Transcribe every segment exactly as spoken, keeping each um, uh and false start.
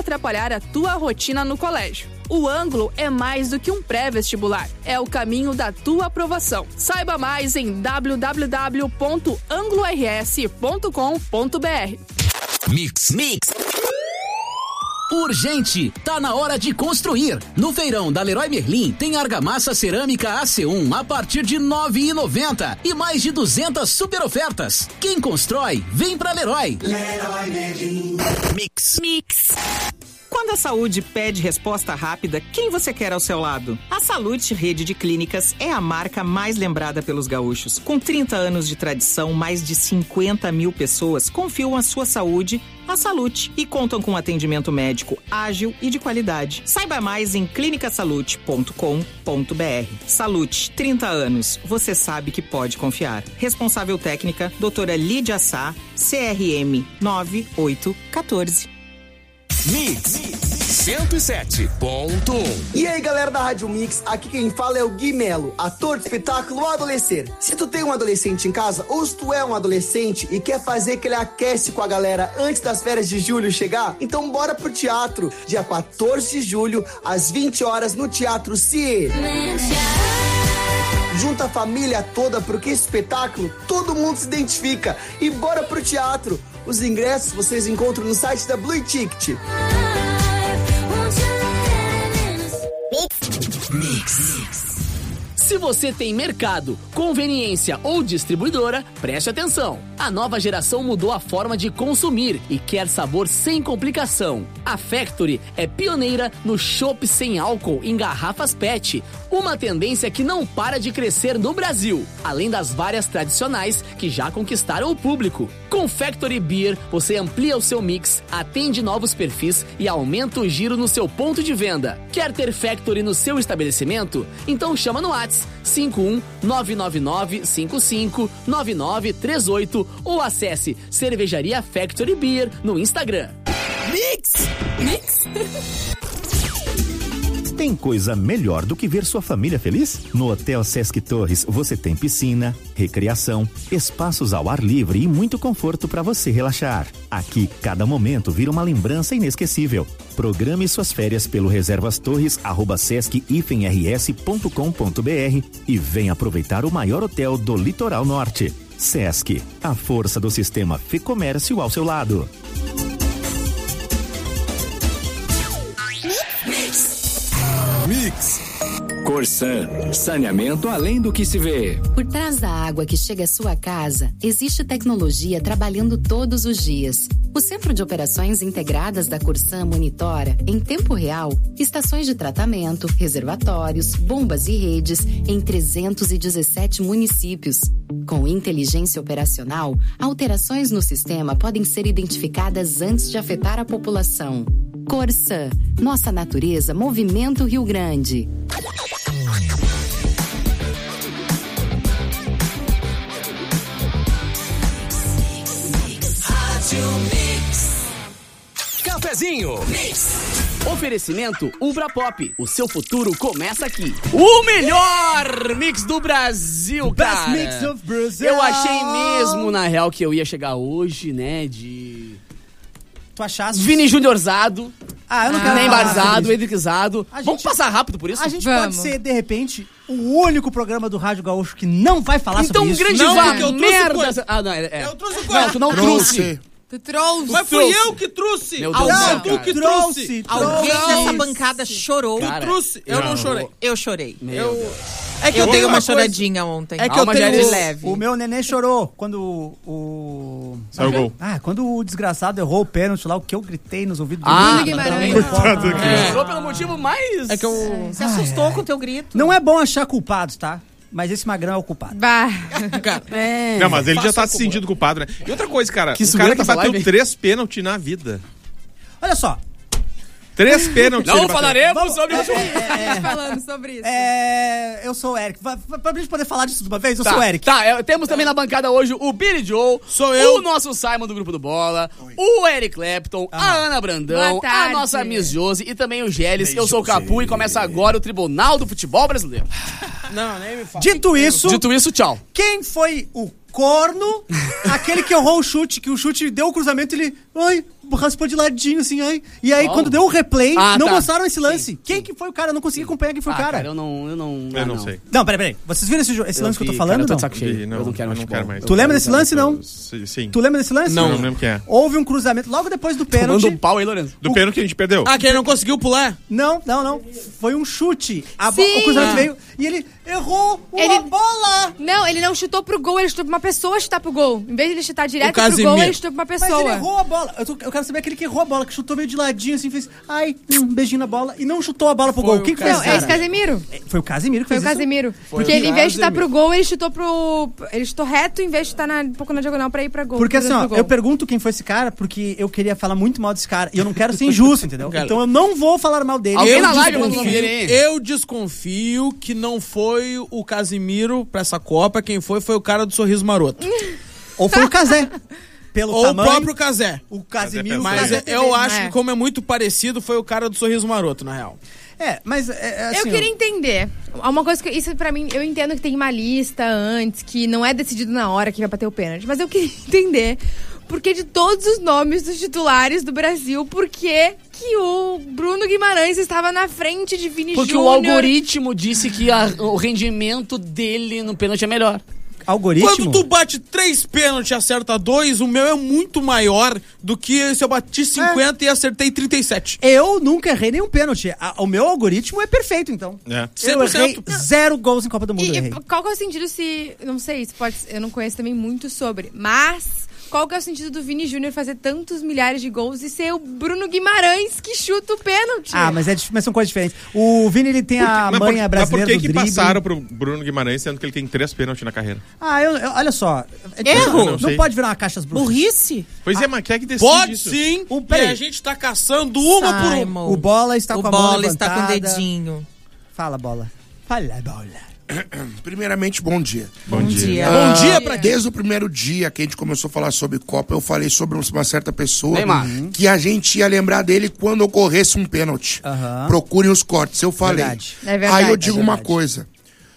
atrapalhar a tua rotina no colégio. O Ângulo é mais do que um pré-vestibular, é o caminho da tua aprovação. Saiba mais em w w w ponto anglo r s ponto com ponto b r. Mix. Mix. Urgente! Tá na hora de construir. No feirão da Leroy Merlin tem argamassa cerâmica A C um a partir de nove reais e noventa centavos e mais de duzentas super ofertas. Quem constrói, vem pra Leroy. Leroy Merlin. Mix. Mix. Quando a saúde pede resposta rápida, quem você quer ao seu lado? A Salute Rede de Clínicas é a marca mais lembrada pelos gaúchos. Com trinta anos de tradição, mais de cinquenta mil pessoas confiam a sua saúde à Salute e contam com atendimento médico ágil e de qualidade. Saiba mais em clínica salute ponto com ponto b r. Salute, trinta anos. Você sabe que pode confiar. Responsável técnica, doutora Lídia Sá, C R M nove oito um quatro. Mix cento e sete ponto um. E aí, galera da Rádio Mix, aqui quem fala é o Gui Melo, ator do espetáculo O Adolescer. Se tu tem um adolescente em casa, ou se tu é um adolescente e quer fazer aquele aquece com a galera antes das férias de julho chegar, então bora pro teatro, dia quatorze de julho, às vinte horas, no Teatro C. Junta a família toda, porque esse espetáculo todo mundo se identifica. E bora pro teatro. Os ingressos vocês encontram no site da Blue Ticket. Mix. Mix. Se você tem mercado, conveniência ou distribuidora, preste atenção. A nova geração mudou a forma de consumir e quer sabor sem complicação. A Factory é pioneira no chopp sem álcool em garrafas P E T, uma tendência que não para de crescer no Brasil, além das várias tradicionais que já conquistaram o público. Com Factory Beer, você amplia o seu mix, atende novos perfis e aumenta o giro no seu ponto de venda. Quer ter Factory no seu estabelecimento? Então chama no WhatsApp cinco um nove nove nove cinco cinco nove nove três oito ou acesse Cervejaria Factory Beer no Instagram. Mix! Mix! Tem coisa melhor do que ver sua família feliz? No Hotel Sesc Torres você tem piscina, recreação, espaços ao ar livre e muito conforto para você relaxar. Aqui, cada momento vira uma lembrança inesquecível. Programe suas férias pelo reservastorres arroba sesc r s ponto com ponto b r e venha aproveitar o maior hotel do Litoral Norte. Sesc, a força do sistema Fê Comércio ao seu lado. Mix. Corsan, saneamento além do que se vê. Por trás da água que chega à sua casa, existe tecnologia trabalhando todos os dias. O Centro de Operações Integradas da Corsan monitora, em tempo real, estações de tratamento, reservatórios, bombas e redes em trezentos e dezessete municípios. Com inteligência operacional, alterações no sistema podem ser identificadas antes de afetar a população. Corsan, nossa natureza movimenta o Rio Grande. Cafezinho. Mix. Oferecimento Ubra Pop. O seu futuro começa aqui. O melhor mix do Brasil, cara. Best mix of Brazil. Eu achei mesmo, na real, que eu ia chegar hoje, né, de... Tu achaste? Vini Juniorzado. Ah, eu não quero Nem falar Barzado, sobre Edricizado. A Vamos gente- passar rápido por isso? A gente Vamos. pode ser, de repente, o único programa do Rádio Gaúcho que não vai falar Então, sobre isso. grande Não, vá, porque eu trouxe merda. coisa. Ah, não, é, é. Eu trouxe coisa. Não, tu não trouxe. Tu trouxe. Mas fui eu que trouxe. Meu Deus Não, do céu, tu cara. que Trouxe, trouxe. Alguém trouxe. nessa bancada chorou. Cara, Tu trouxe. Eu não, não. chorei. Eu chorei. Meu Eu... Deus. É que Eu eu, dei tenho uma uma coisa... choradinha ontem. É que eu Alma tenho... já é de leve. O meu neném chorou quando o... o... Saiu o gol. Ah, quando o desgraçado errou o pênalti lá, o que eu gritei nos ouvidos Ah, do Guimarães. É. Chorou pelo motivo mais... É que eu... Se assustou com o teu grito. Não é bom achar culpados, tá? Mas esse magrão é o culpado. Bah. Cara, É. não, mas ele já Faça tá se como- sentindo culpado, né? E outra coisa, cara, Que o sujeira cara que que essa bateu live. três pênaltis na vida. Olha só. Três pênaltis. Não ele bateu. falaremos Vamos- sobre é, isso. é, é, Falando sobre isso. é, eu sou o Eric. Pra, pra gente poder falar disso de uma vez, eu Tá, sou o Eric. Tá, é, temos também na bancada hoje o Billy Joe, Sou eu. o nosso Simon do Grupo do Bola, o Eric Clapton, a Ana Brandão, Boa tarde. a nossa Miss Josi e também o Geles. Eu sou o Capu e começa agora o Tribunal do Futebol Brasileiro. Não, nem me fala. Dito isso, Dito isso, tchau. quem foi o corno? Aquele que errou o chute, que o chute deu o cruzamento e ele... Ai, raspou de ladinho, assim, ai. E aí, Oh. quando deu o replay, Ah, não tá. mostraram esse lance. Sim, Quem sim. que foi o cara? Eu não consegui acompanhar quem foi Ah, o cara. cara, eu não... Eu não, Eu ah, não sei. Não, peraí, peraí. Vocês viram esse, jo- esse Eu lance que eu tô vi, falando, cara, eu tô não? de saco cheio. Vi, não, eu não quero mais eu não futebol. quero mais. Tu lembra desse lance, não? Sim. Tu lembra desse lance? Não, não lembro quem é. Houve um cruzamento logo depois do pênalti. Tomando um pau aí, Lourenço. Do pênalti que a gente perdeu. Ah, que ele não conseguiu pular? Não, não, não. Foi um chute. A bo- Sim. O cruzamento Ah. veio e ele errou uma Ele- bola. Não, ele não chutou pro gol, ele chutou pra uma pessoa chutar pro gol. Em vez de ele chutar direto pro Casimiro. gol, ele chutou pra uma Mas pessoa. ele errou a bola. Eu, tô- eu quero saber aquele que errou a bola, que chutou meio de ladinho, assim, fez ai, um beijinho na bola e não chutou a bola pro Foi gol. o Quem que fez Não, isso, é cara? esse Casemiro. Foi o Casemiro que Foi o fez isso? Casemiro. Foi Porque o ele, em vez de chutar Casemiro. pro gol, ele chutou pro... Ele chutou reto, em vez de chutar na, um pouco na diagonal pra ir pra gol. Porque pra assim, dentro ó, do gol. eu pergunto quem foi esse cara porque eu queria falar muito mal desse cara e eu não quero ser injusto, entendeu? Cara. Então eu não vou falar mal dele. Alguém Eu na live mandou desconfio, nome dele, hein? eu desconfio que não foi o Casimiro pra essa Copa, quem foi foi o cara do sorriso maroto. Ou foi o Casé. Pelo Ou tamanho, o próprio Casé. o Casemiro. Mas Mas Casé eu teve- acho É. que como é muito parecido, foi o cara do sorriso maroto, na real. É, mas é, é assim, Eu queria entender. Uma coisa que. Isso pra mim, eu entendo que tem uma lista antes, que não é decidido na hora que vai bater o pênalti. Mas eu queria entender. Porque de todos os nomes dos titulares do Brasil, por que que o Bruno Guimarães estava na frente de Vini Porque Júnior? o algoritmo disse que a- o rendimento dele no pênalti é melhor. algoritmo. Quando tu bate três pênaltis e acerta dois, o meu é muito maior do que se eu bati cinquenta e acertei trinta e sete. Eu nunca errei nenhum pênalti. A- O meu algoritmo é perfeito, então. É. Eu cem por cento. errei zero gols em Copa do Mundo. E, eu e errei. qual que é o sentido se... Não sei, isso pode, eu não conheço também muito sobre. Mas qual que é o sentido do Vini Júnior fazer tantos milhares de gols e ser o Bruno Guimarães que chuta o pênalti? Ah, mas, é, dif- mas são coisas diferentes. O Vini, ele tem a Mas por- manha mas brasileira por que do que drible. passaram pro Bruno Guimarães, sendo que ele tem três pênaltis na carreira? Ah, eu, eu- olha só. É Erro? difícil, Não Não, sei. pode virar uma caixa bruxas. Burrice? Pois é, mas quem é que decide Pode isso? sim, O- e peraí. a gente tá caçando uma por uma. Simon. O Bola está O com a mão Bola está com o levantada. dedinho. Fala, Bola. Fala, Bola. Primeiramente, bom dia. Bom, dia. Bom dia pra quem? Desde o primeiro dia que a gente começou a falar sobre Copa, eu falei sobre uma certa pessoa Neymar. que a gente ia lembrar dele quando ocorresse um pênalti. Aham. Procurem os cortes, eu falei. Verdade. É verdade. Aí eu digo É uma verdade. coisa.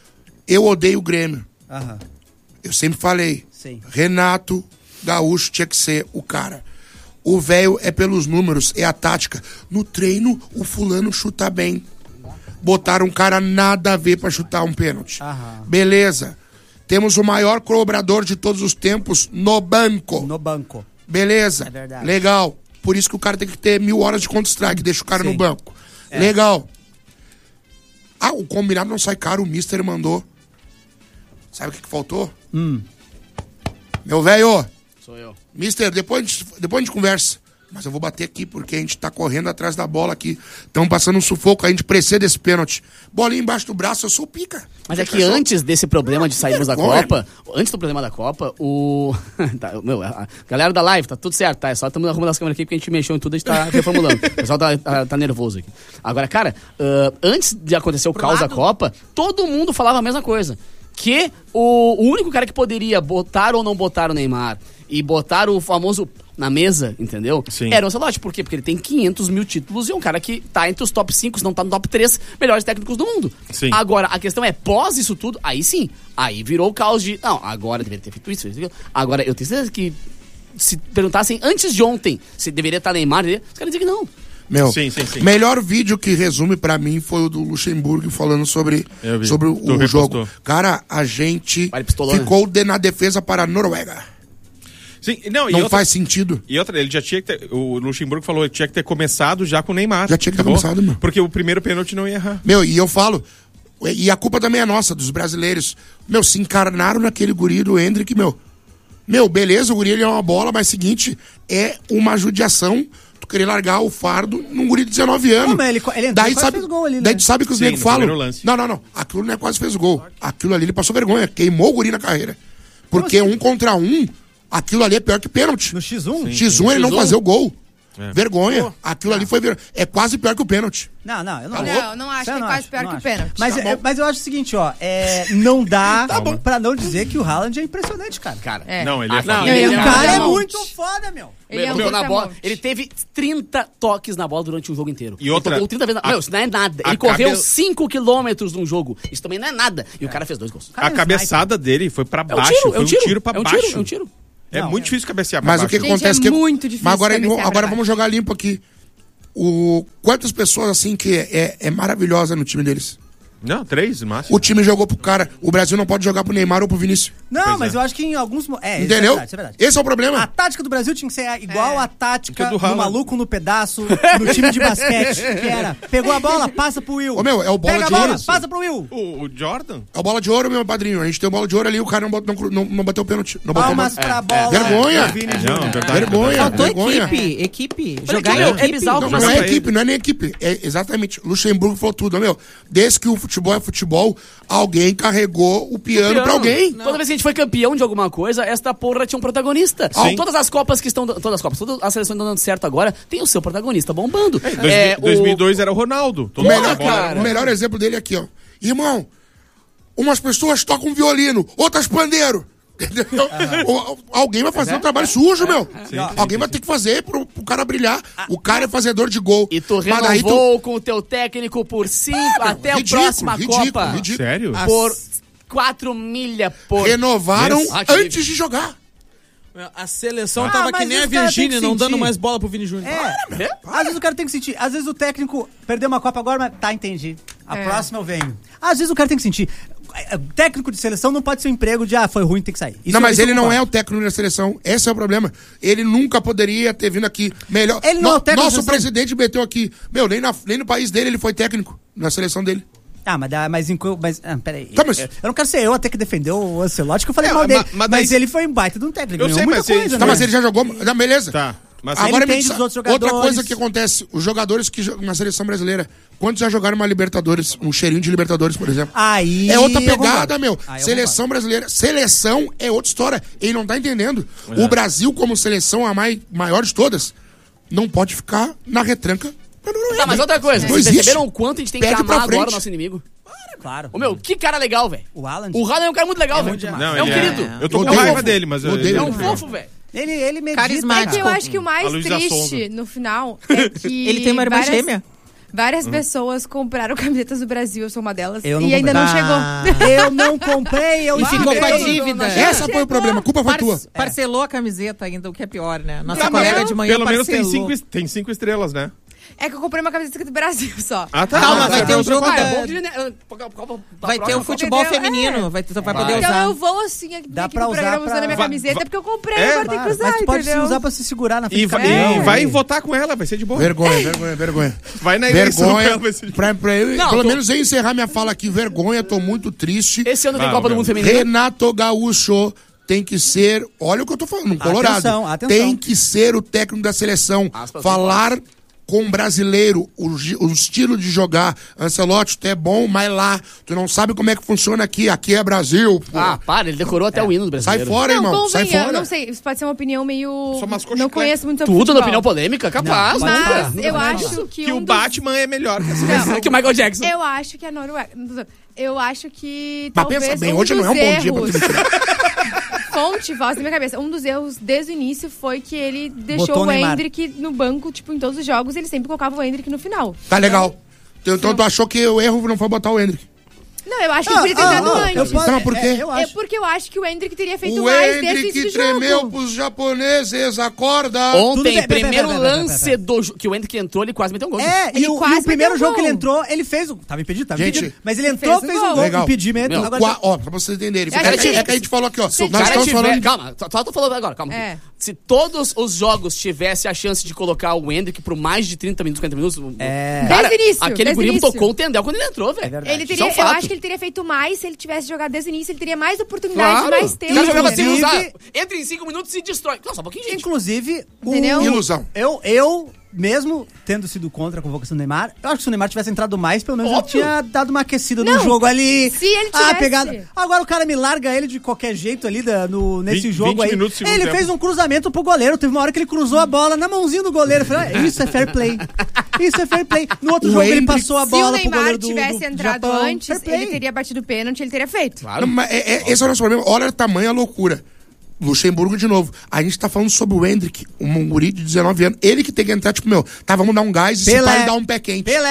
Eu odeio o Grêmio. Aham. Eu sempre falei. Sim. Renato Gaúcho tinha que ser o cara. O velho é pelos números, é a tática. No treino, o fulano chuta bem. Botaram um cara nada a ver pra chutar um pênalti. Aham. Beleza. Temos o maior cobrador de todos os tempos no banco. No banco. Beleza. É verdade. Legal. Por isso que o cara tem que ter mil horas de Counter-Strike. Deixa o cara Sim. no banco. É. Legal. Ah, o combinado não sai caro. O Mister mandou. Sabe o que, que faltou? Hum. Meu velho. Sou eu. Mister, depois a, gente, depois a gente conversa. Mas eu vou bater aqui porque a gente tá correndo atrás da bola aqui. Estamos passando um sufoco, a gente precisa desse pênalti. Bolinha embaixo do braço, eu sou pica. Mas é Fica que só- antes desse problema de sairmos da vergonha, Copa, antes do problema da Copa, o. tá, meu, a galera da live, tá tudo certo, tá? É só estamos arrumando as câmeras aqui porque a gente mexeu em tudo, a gente tá reformulando. O pessoal tá, tá, tá nervoso aqui. Agora, cara, ah, antes de acontecer o caos da Copa, todo mundo falava a mesma coisa. Que o, o único cara que poderia botar ou não botar o Neymar e botar o famoso na mesa, entendeu? Sim. Era o Ancelotti. Por quê? Porque ele tem quinhentos mil títulos e é um cara que tá entre os top cinco, se não tá no top três melhores técnicos do mundo. Sim. Agora, a questão é, pós isso tudo, aí sim, aí virou o caos de, não, agora deveria ter feito isso, feito aquilo. Agora, eu tenho certeza que se perguntassem antes de ontem se deveria estar Neymar, os caras dizer que não. Meu, Sim, sim, sim. melhor vídeo que resume pra mim foi o do Luxemburgo falando sobre, Eu vi. sobre o, Tu o repostou. jogo. Cara, a gente Vai, pistolou, né? ficou de, na defesa para a Noruega. Sim, não, e Não outra, faz sentido. E outra, ele já tinha que ter. O Luxemburgo falou que tinha que ter começado já com o Neymar. Já tinha que ter Acabou? começado, meu. Porque o primeiro pênalti não ia errar. Meu, e eu falo, e a culpa também é nossa, dos brasileiros. Meu, se encarnaram naquele guri do Hendrick, meu. Meu, beleza, o guri ele é uma bola, mas seguinte, é uma judiação tu querer largar o fardo num guri de dezenove anos. Não, mas ele- ele entrou daí e quase sabe, fez gol ali, né? daí tu sabe que os Sim, negros no falam. primeiro lance. Não, não, não. Aquilo não é quase fez gol. Aquilo ali ele passou vergonha, queimou o guri na carreira. Porque um contra um, aquilo ali é pior que pênalti. No X um? X um ele não X um. fazer o gol. É. Vergonha. Aquilo ali foi vergonha. É quase pior que o pênalti. Não, não, eu não Tá acho. louco? Não, não acho Isso eu que é não quase acho, pior não que o acho. pênalti. Mas, Tá é- bom. mas eu acho o seguinte, ó, é, não dá pra não dizer que o Haaland é impressionante, cara. Cara, É. Não, ele é Ah, foda. não, ele é um o cara é brutamonte. muito foda, meu. Ele é um tocou na bola. brutamonte. Ele teve trinta toques na bola durante o jogo inteiro. E outra- Ele tocou trinta vezes na... a- Meu, isso não é nada. a Ele correu cabe- cinco quilômetros num jogo. Isso também não é nada. E o cara fez dois gols. Cara, A cabeçada dele foi pra É um baixo. tiro, foi é um um tiro. tiro pra é um baixo. tiro, é um tiro. É Não, muito é. difícil cabecear pra Mas o baixo. que Gente, acontece é que... muito difícil Mas agora, cabecear pra agora baixo. vamos jogar limpo aqui. O, quantas pessoas, assim, que é, é, é maravilhosa no time deles? Não, três, no máximo. O time jogou pro cara. O Brasil não pode jogar pro Neymar ou pro Vinícius. Não, Pois mas é. eu acho que em alguns... mo- É, isso é Entendeu? verdade, isso é verdade. Esse é o problema. A tática do Brasil tinha que ser igual É. a tática Que é do do, Haaland. maluco no pedaço no time de basquete, que era, pegou a bola, passa pro Will. Ô, meu, é o bola Pega de a bola, ouro. passa pro Will. O, o Jordan? É o bola de ouro, meu padrinho. A gente tem o bola de ouro ali, o cara não, bot- não, cru- não, não bateu o pênalti. Não bateu Palmas uma- pra bola. Vergonha. do Vini Não, Júnior. verdade. Vergonha, Faltou vergonha. equipe, equipe. Olha Jogar aqui, em meu, é equipe. bizarro Não, como não essa é aí- equipe, não é nem equipe. É exatamente. Luxemburgo falou tudo, meu. Desde que o futebol é futebol, alguém carregou o piano, Piano. pra alguém. Toda vez que a gente foi campeão de alguma coisa, esta porra tinha um protagonista. Sim. Todas as copas que estão... Todas as copas, todas as seleções que estão dando certo agora, tem o seu protagonista bombando. Em dois- É, o- dois mil e dois era o Ronaldo. O Todo melhor, mundo bola. cara. o melhor exemplo dele é aqui, ó. Irmão, umas pessoas tocam violino, outras pandeiro. Entendeu? O- o- Alguém vai fazer um trabalho sujo, meu. Alguém vai ter que fazer pro, pro cara brilhar. O cara é fazedor de gol. E tu Mas daí renovou com o teu técnico por cinco até ridículo, a próxima ridículo, Copa. ridículo. Sério? Por quatro milha por... Renovaram mês. Ah, que antes de jogar. A seleção Ah, tava mas que nem a esse cara tem Virgínia, que não dando sentir. mais bola pro Vini Júnior. É, às vezes o cara tem que sentir. Às vezes o técnico perdeu uma Copa agora, mas tá, entendi. A É. próxima eu venho. Às vezes o cara tem que sentir. É, Técnico de seleção não pode ser um emprego de, ah, foi ruim, tem que sair. Isso- não, mas isso eu ele não concordo. é o técnico da seleção. Esse é o problema. Ele nunca poderia ter vindo aqui. Melhor. Ele não é o técnico Nosso da seleção. presidente meteu aqui. Meu, nem, na- nem no país dele ele foi técnico. Na seleção dele. Ah, mas, dá- mas, em co- mas ah, peraí. Tá, mas- Eu não quero ser eu até que defender o Ancelotti, que eu falei É, mal dele. ma- Mas, mas daí- ele foi um baita de um técnico. Eu ganhou sei, muita mas ele- coisa, Tá, né? mas ele já jogou. Tá, beleza. Tá. Mas Agora Ele me entende diz, dos outros outra jogadores. coisa que acontece, os jogadores que jogam na seleção brasileira, quantos já jogaram uma Libertadores, um cheirinho de Libertadores, por exemplo? Aí É outra eu pegada, concordo. meu. Aí eu Seleção brasileira, seleção é outra história. Ele não tá entendendo. O Brasil, como seleção a mai, maior de todas, não pode ficar na retranca. Tá, mas outra coisa, Não vocês existe. perceberam o quanto a gente tem que Perde pra amar agora frente. o nosso inimigo? Claro. Ô meu, que cara legal, velho. O Alan. O Haaland é um cara muito legal, velho. Não, É um ele querido. Eu tô Eu com odeio. raiva dele, mas... eu- Odeio. ele É um legal. fofo, velho. Ele, ele medita. Carismático. É que eu acho que o mais A Luísa triste Sonza. no final é que. Ele tem uma irmã várias- gêmea? Várias pessoas compraram camisetas do Brasil, eu sou uma delas. Eu não e ainda não comprei. chegou. Eu não comprei, eu E ficou com a esperei. dívida. Essa foi o problema, a culpa foi Par- tua. Parcelou a camiseta ainda, o que é pior, né? Nossa Tá, mas colega de manhã Pelo menos tem parcelou. cinco, es- tem cinco estrelas, né? É que eu comprei uma camiseta do Brasil só. Ah, tá. Calma, Ah, vai tá, ter um outra jogo coisa. Ah, da- é bom que... né, Vai ter o futebol Entendeu? feminino, vai, tu vai poder Então usar. eu vou assim aqui, Dá aqui pra no usar programa pra- usando a minha Va- camiseta, va- porque eu comprei, É, agora tem que Claro, usar, mas tu pode se entendeu? usar pra se segurar na frente E, do va- caminhão. e vai aí. votar com ela, vai ser de boa. Vergonha, vergonha, vergonha. Vai na eleição com Vergonha. ela, vai ser de boa. Pra, pra eu, Não, pelo tô- menos eu encerrar minha fala aqui, vergonha, tô muito triste. Esse ano tem Ah, Copa do meu. Mundo Feminino. Renato Gaúcho tem que ser, olha o que eu tô falando, Colorado. Atenção, atenção. Tem que ser o técnico da seleção. Aspas, Falar com o brasileiro, o, gi- o estilo de jogar. Ancelotti, tu é bom, mas lá, tu não sabe como é que funciona aqui. Aqui é Brasil. Pô. Ah, para, ele decorou até o hino do Sai brasileiro. fora, Não, irmão. Sai convenha, fora. não sei, isso pode ser uma opinião meio... Só mascou Não chiclete. conheço muito sobre Tudo na futebol. opinião polêmica, capaz. Não, nunca. Mas Nunca eu vai acho que, Que um o dos- Batman é melhor que a seleção. Que o Michael Jackson. Eu acho que a Noruega... não tô zoando. Eu acho que Mas talvez pensa bem, um hoje não dos é um bom dia pra erros- tu mentir. Fonte, voz na minha cabeça. Um dos erros desde o início foi que ele deixou Botou o o Neymar. Endrick no banco, tipo, em todos os jogos, ele sempre colocava o Endrick no final. Tá legal. Então, então tu achou que o erro não foi botar o Hendrick? Não, eu acho que Ah, podia ter ah, entrado ah, antes. eu posso- Então, por quê? é, eu É acho. porque eu acho que o Endrick teria feito O mais desde o Hendrick início do tremeu jogo. pros japoneses, acorda. Tudo Ontem, bem, pera, pera, primeiro pera, pera, pera, lance pera. do jo- que o Hendrick entrou, ele quase meteu um gol. É, Ele e o, quase e o primeiro meteu um jogo que ele gol. entrou, ele fez o... Tava impedido, tava Gente, impedido. Mas ele entrou, fez fez o um gol. gol, Legal. impedimento. Meu, Agora qua- já- ó, pra vocês entenderem. Eu É, acho que- que- é que a gente falou aqui, ó. Se o Nós cara estamos tiver... falando... Calma, só, só tô falando agora, calma. É. Se todos os jogos tivessem a chance de colocar o Hendrick por mais de trinta minutos, cinquenta minutos... É. Cara, Desde o início, aquele desde guri o início. tocou o Tendel quando ele entrou, velho. verdade. Ele Isso teria, é um eu fato. acho que ele teria feito mais se ele tivesse jogado desde o início, ele teria mais oportunidade, Claro. mais O tempo. cara jogava sem Inclusive- usar. Entra em cinco minutos e se destrói. Não, só um pouquinho, gente. Inclusive, o... Entendeu? Ilusão. Eu, eu, mesmo tendo sido contra a convocação do Neymar, eu acho que se o Neymar tivesse entrado mais, pelo menos Óbvio. ele tinha dado uma aquecida no Não, jogo ali. se ele Ah, tivesse- pegada. Agora o cara me larga ele de qualquer jeito ali da- no, nesse vinte jogo aí. minutos, segundo Ele tempo. fez um cruzamento pro goleiro. Teve uma hora que ele cruzou a bola na mãozinha do goleiro. Eu falei, ah, isso é fair play. Isso é fair play. No outro O jogo ele Hendrick- passou a Se o bola pro Neymar goleiro do, tivesse do entrado Japão. antes, Fair play. ele teria batido o pênalti, ele teria feito. Não, mas é- é- esse é o nosso problema. Olha o tamanho, a loucura. Luxemburgo de novo. A gente tá falando sobre o Hendrick, um guri de dezenove anos. Ele que tem que entrar, tipo, meu, tá, vamos dar um gás e se Pelé. para dar um pé quente. Pelé.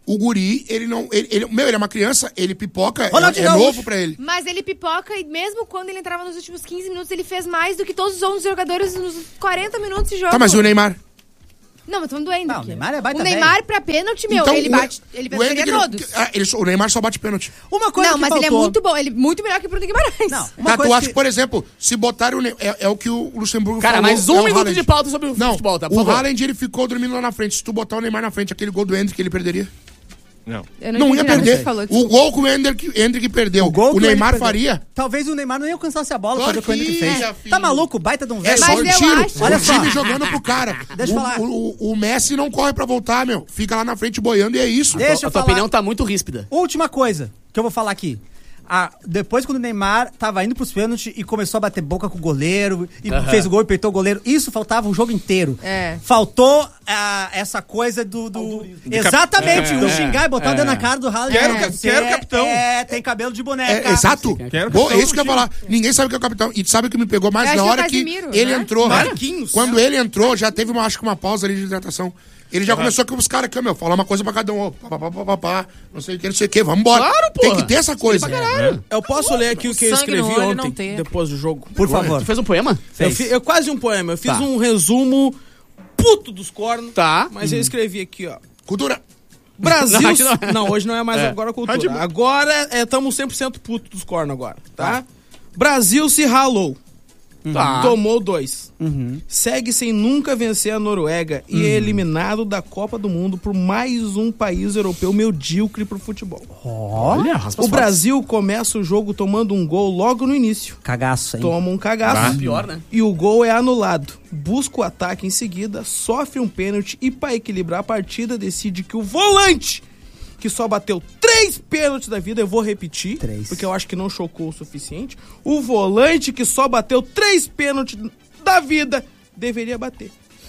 O guri, ele não... Ele, ele- meu, ele é uma criança, ele pipoca, é, Ronaldinho é Gaúcho. novo pra ele. Mas ele pipoca e mesmo quando ele entrava nos últimos quinze minutos, ele fez mais do que todos os outros jogadores nos quarenta minutos de jogo. Tá, mas e o Neymar? Não, mas tô falando do Hendrick. Não, o Neymar é baita O Neymar velho. pra pênalti, meu, Então, ele o- bate, ele o Hendrick venceria não- todos. ah, ele só- o Neymar só bate pênalti. Uma coisa Não, que mas faltou... ele é muito bom, ele é muito melhor que o Bruno Guimarães. Não, uma Tá, tu coisa acha que... que, por exemplo, se botarem o Ney- é, é o que o Luxemburgo Cara, falou. mais um é o minuto Haaland. de pauta sobre o Não, futebol, tá? Por o favor. Haaland, ele ficou dormindo lá na frente. Se tu botar o Neymar na frente, aquele gol do Hendrick, ele perderia? Não. Eu Não, entendi ia nada que perder. você falou, O desculpa. gol que o Hendrick, Hendrick perdeu, o, gol que Neymar Hendrick perdeu. faria? Talvez o Neymar nem alcançasse a bola Claro pra ver o que o Hendrick que fez. ia, filho. Tá maluco? Baita de um É velho. só Mas o eu tiro. acho- Olha o time só. jogando pro cara. Deixa eu o, falar. O, o, o Messi não corre pra voltar, meu. Fica lá na frente boiando e é isso. Deixa a eu tua falar. opinião tá muito ríspida. Última coisa que eu vou falar aqui. Ah, depois quando o Neymar tava indo pros pênaltis e começou a bater boca com o goleiro e Aham. fez o gol e peitou o goleiro, isso faltava o jogo inteiro. É. Faltou ah, essa coisa do... do... Exatamente, É, o é, xingar e botar o é. dedo na cara do Haaland. Quero É, ca- você quero capitão. É, tem cabelo de boneca. É, exato. Quero Boa, capitão é isso que eu do ia falar. Ninguém sabe o que é o capitão. E sabe o que me pegou mais Eu na acho que hora é o que Casimiro, ele né? entrou. Marquinhos. Quando ele entrou, já teve uma, acho que uma pausa ali de hidratação. Ele já Aham. começou com os caras aqui, ó, meu, falar uma coisa pra cada um. Ó, pá, pá, pá, pá, pá, não sei o que, não sei o que, vambora. Claro, Tem porra. que ter essa coisa. Eu posso ler aqui o que eu Sangue no escrevi olho não ontem, tem. depois do jogo? Por favor. Tu fez um poema? Eu, fi, eu quase um poema. Eu fiz Tá. um resumo puto dos cornos. Tá. Mas eu escrevi aqui, ó. Cultura. Brasil... Não, aqui não é. não, hoje não é mais É. agora Ah, de cultura. boa. Agora estamos cem por cento puto dos cornos agora, tá? Brasil se ralou. Tá. Tomou dois. Uhum. Segue sem nunca vencer a Noruega e é eliminado da Copa do Mundo por mais um país europeu medíocre pro futebol. Olha, raspa O Brasil começa o jogo tomando um gol logo no início. Cagaço, hein? Toma um cagaço. Pior, né? E o gol é anulado. Busca o ataque em seguida, sofre um pênalti e para equilibrar a partida decide que o volante, que só bateu três pênaltis da vida, eu vou repetir, Três. porque eu acho que não chocou o suficiente, o volante que só bateu três pênaltis da vida, deveria bater.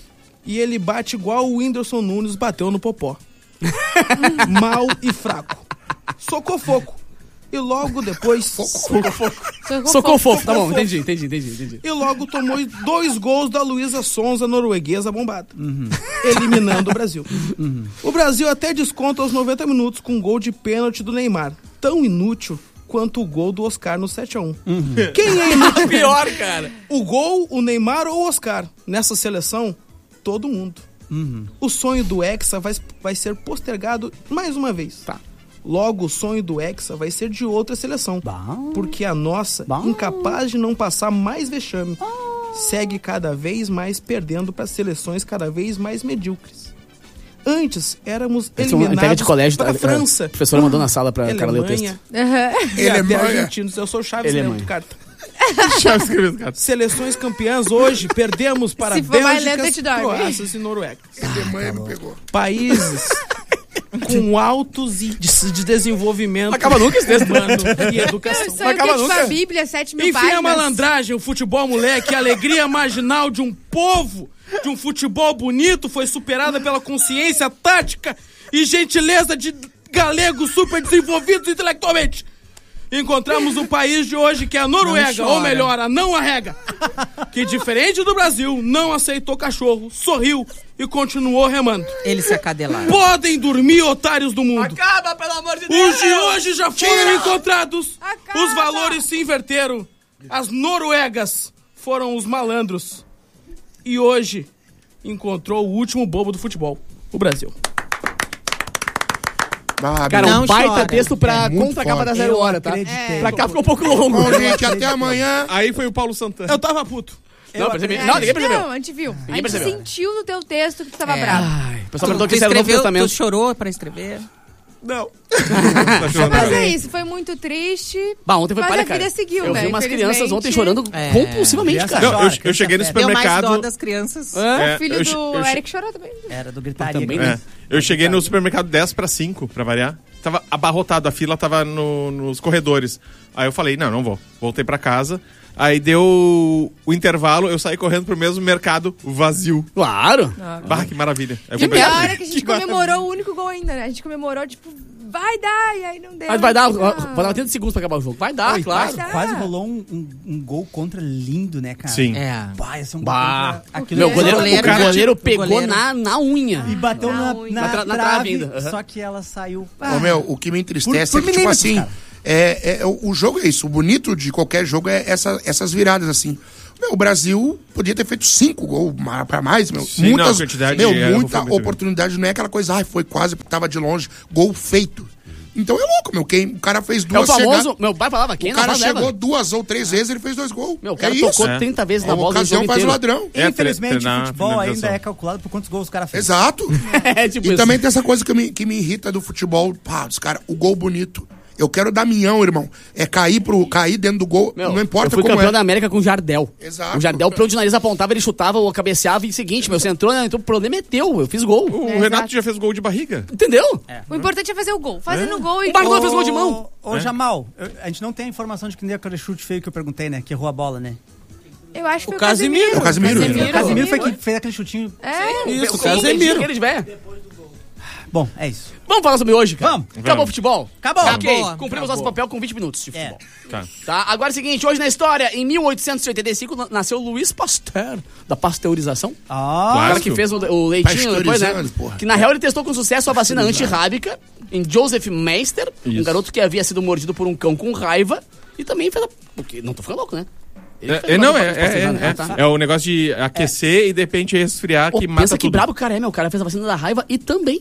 E ele bate igual o Whindersson Nunes bateu no Popó. Mal e fraco. Socou foco. E logo depois... Socou foco. Socou fofo. Tá bom, Socou entendi, entendi, entendi, entendi. E logo tomou dois gols da Luísa Sonza, norueguesa bombada, eliminando o Brasil. O Brasil até desconta aos noventa minutos com um gol de pênalti do Neymar, tão inútil quanto o gol do Oscar no sete a um. Quem é inútil? Pior, cara. O gol, o Neymar ou o Oscar? Nessa seleção, todo mundo. O sonho do Hexa vai, vai ser postergado mais uma vez. Tá. Logo, o sonho do Hexa vai ser de outra seleção. Bom. Porque a nossa, Bom. incapaz de não passar mais vexame, segue cada vez mais perdendo para seleções cada vez mais medíocres. Antes, éramos Esse é um eliminados pega de colégio. para a a- França. A professora mandou na sala pra cara ler o texto. Alemanha Aham. e até Alemanha. argentinos. Eu sou Chaves Alemanha. lendo carta. Chaves escrevendo carta. Seleções campeãs hoje, perdemos para Se for mais lento, eu Bélgicas, te dorme. Croácias e Noruega. A Alemanha me pegou. Países com altos índices de desenvolvimento Não acaba nunca esse texto. humano e educação. Isso aí, o que é tipo a Bíblia, sete mil Enfim, páginas. a malandragem, o futebol moleque, a alegria marginal de um povo, de um futebol bonito, foi superada pela consciência tática e gentileza de galegos super desenvolvidos intelectualmente. Encontramos o país de hoje que é a Noruega, Não chora. ou melhor, a não arrega, que diferente do Brasil, não aceitou cachorro, sorriu e continuou remando. Eles se acadelaram. Podem dormir, otários do mundo. Acaba, pelo amor de Deus. Os de hoje já foram Tira! encontrados. Acaba! Os valores se inverteram. As noruegas foram os malandros. E hoje encontrou o último bobo do futebol, o Brasil. Ah, Cara, meu. um Não baita chora. texto pra É muito contra a capa foda. da zero Eu hora, tá? acreditei. Pra cá ficou um pouco longo. Bom, gente, até amanhã. Aí foi o Paulo Santana. Eu tava puto. Não, percebi. É, Não, ninguém percebeu. Não, a gente viu. a gente percebeu. sentiu no teu texto que tu tava É. bravo. Ai, o pessoal Tu, perguntou tu que isso era o Novo escreveu, tu Testamento. chorou pra escrever? Não. Tá chorando Mas agora. é isso, foi muito triste. Bah, ontem foi mas palha, a vida cara. seguiu, Eu né? vi umas Infelizmente. crianças ontem chorando É. compulsivamente, Criança cara. Não, chora, eu, eu cheguei no criança Deu mais dó supermercado. das crianças. É, O filho eu- do eu- Eric chorou também. Era do gritaria. Também, cara. né? É, eu cheguei no supermercado dez para cinco, pra variar. Tava abarrotado, a fila tava no- nos corredores. Aí eu falei, não, não vou. Voltei pra casa. Aí deu o intervalo, eu saí correndo pro mesmo mercado vazio. Claro. Bah, que maravilha. Aí eu Que comprei- pior é que a gente Que comemorou o único gol ainda, né? A gente comemorou, tipo, vai dar, e aí não deu. Mas vai dar, Não. vai dar oitenta segundos pra acabar o jogo. Vai dar, Oi, claro. Quase, quase rolou um, um, um gol contra lindo, né, cara? Sim. É. Bah, esse é um gol Bah. contra... Aquilo Meu é- goleiro, goleiro, o cara- né? goleiro O pegou goleiro. Na, na unha. E bateu Na na, unha. na, Na tra- na trave, trave ainda, aham. só que ela saiu... Ô, meu, o que me entristece Por- é por que, tipo milímetros, assim, cara. é, é, o o jogo é isso. O bonito de qualquer jogo é essa, essas viradas, assim. Meu, o Brasil podia ter feito cinco gols ma- pra mais, meu. Sim, Muitas, não, a quantidade meu, era- muita foi muito oportunidade. Não é aquela coisa, ai, foi quase porque tava de longe. Gol feito. Então é louco, meu. Quem, o cara fez É o duas famoso, chegadas. meu pai falava, quem O não cara faz, leva. chegou duas ou três vezes, ele fez dois gols. Meu, o cara é tocou isso. trinta vezes A na bola no ocasião jogo faz o inteiro. ladrão. É, Infelizmente, treinar o futebol finalização. ainda é calculado por quantos gols o cara fez. Exato. É, tipo E isso. também tem essa coisa que me, que me irrita do futebol. Pá, os caras, o gol bonito. Eu quero dar minhão, irmão. É cair, pro, cair dentro do gol. Meu, não importa eu fui como campeão é. da América com o Jardel. Exato. O Jardel, pra onde o nariz apontava, ele chutava ou cabeceava. E seguinte, meu, você entrou, né? Então o problema é teu. Eu fiz gol. O É, Renato exato. já fez gol de barriga. Entendeu? O importante é fazer o gol. Fazendo o gol e... O Barcelona Ô, fez gol de mão. Ô, É. Jamal, eu- a gente não tem a informação de quem deu aquele chute feio que eu perguntei, né? Que errou a bola, né? Eu acho que foi O Casimiro. O Casimiro. O Casimiro foi quem fez aquele chutinho. É. Isso, O Casemiro. que ele tiver. Bom, é isso. Vamos falar sobre hoje, cara? Vamos. Acabou o futebol? Acabou. Ok, Acabou. cumprimos nosso papel com vinte minutos de É. futebol. Tá. Tá, agora é o seguinte, hoje na história, em mil oitocentos e oitenta e cinco, na- nasceu Louis Pasteur, da pasteurização. Ah, O cara que fez o, o leitinho depois, né? Pasteurizando, porra. Que na real ele testou com sucesso a vacina antirrábica em Joseph Meister, um Isso. garoto que havia sido mordido por um cão com raiva e também fez a... Porque não tô ficando louco, né? Ele É, fez é, a não, vacina é, é, pasteurizada. é, Ah, tá. é o negócio de aquecer e de repente resfriar Pô, que pensa mata que tudo. brabo o cara é, meu. O cara fez a vacina da raiva e também...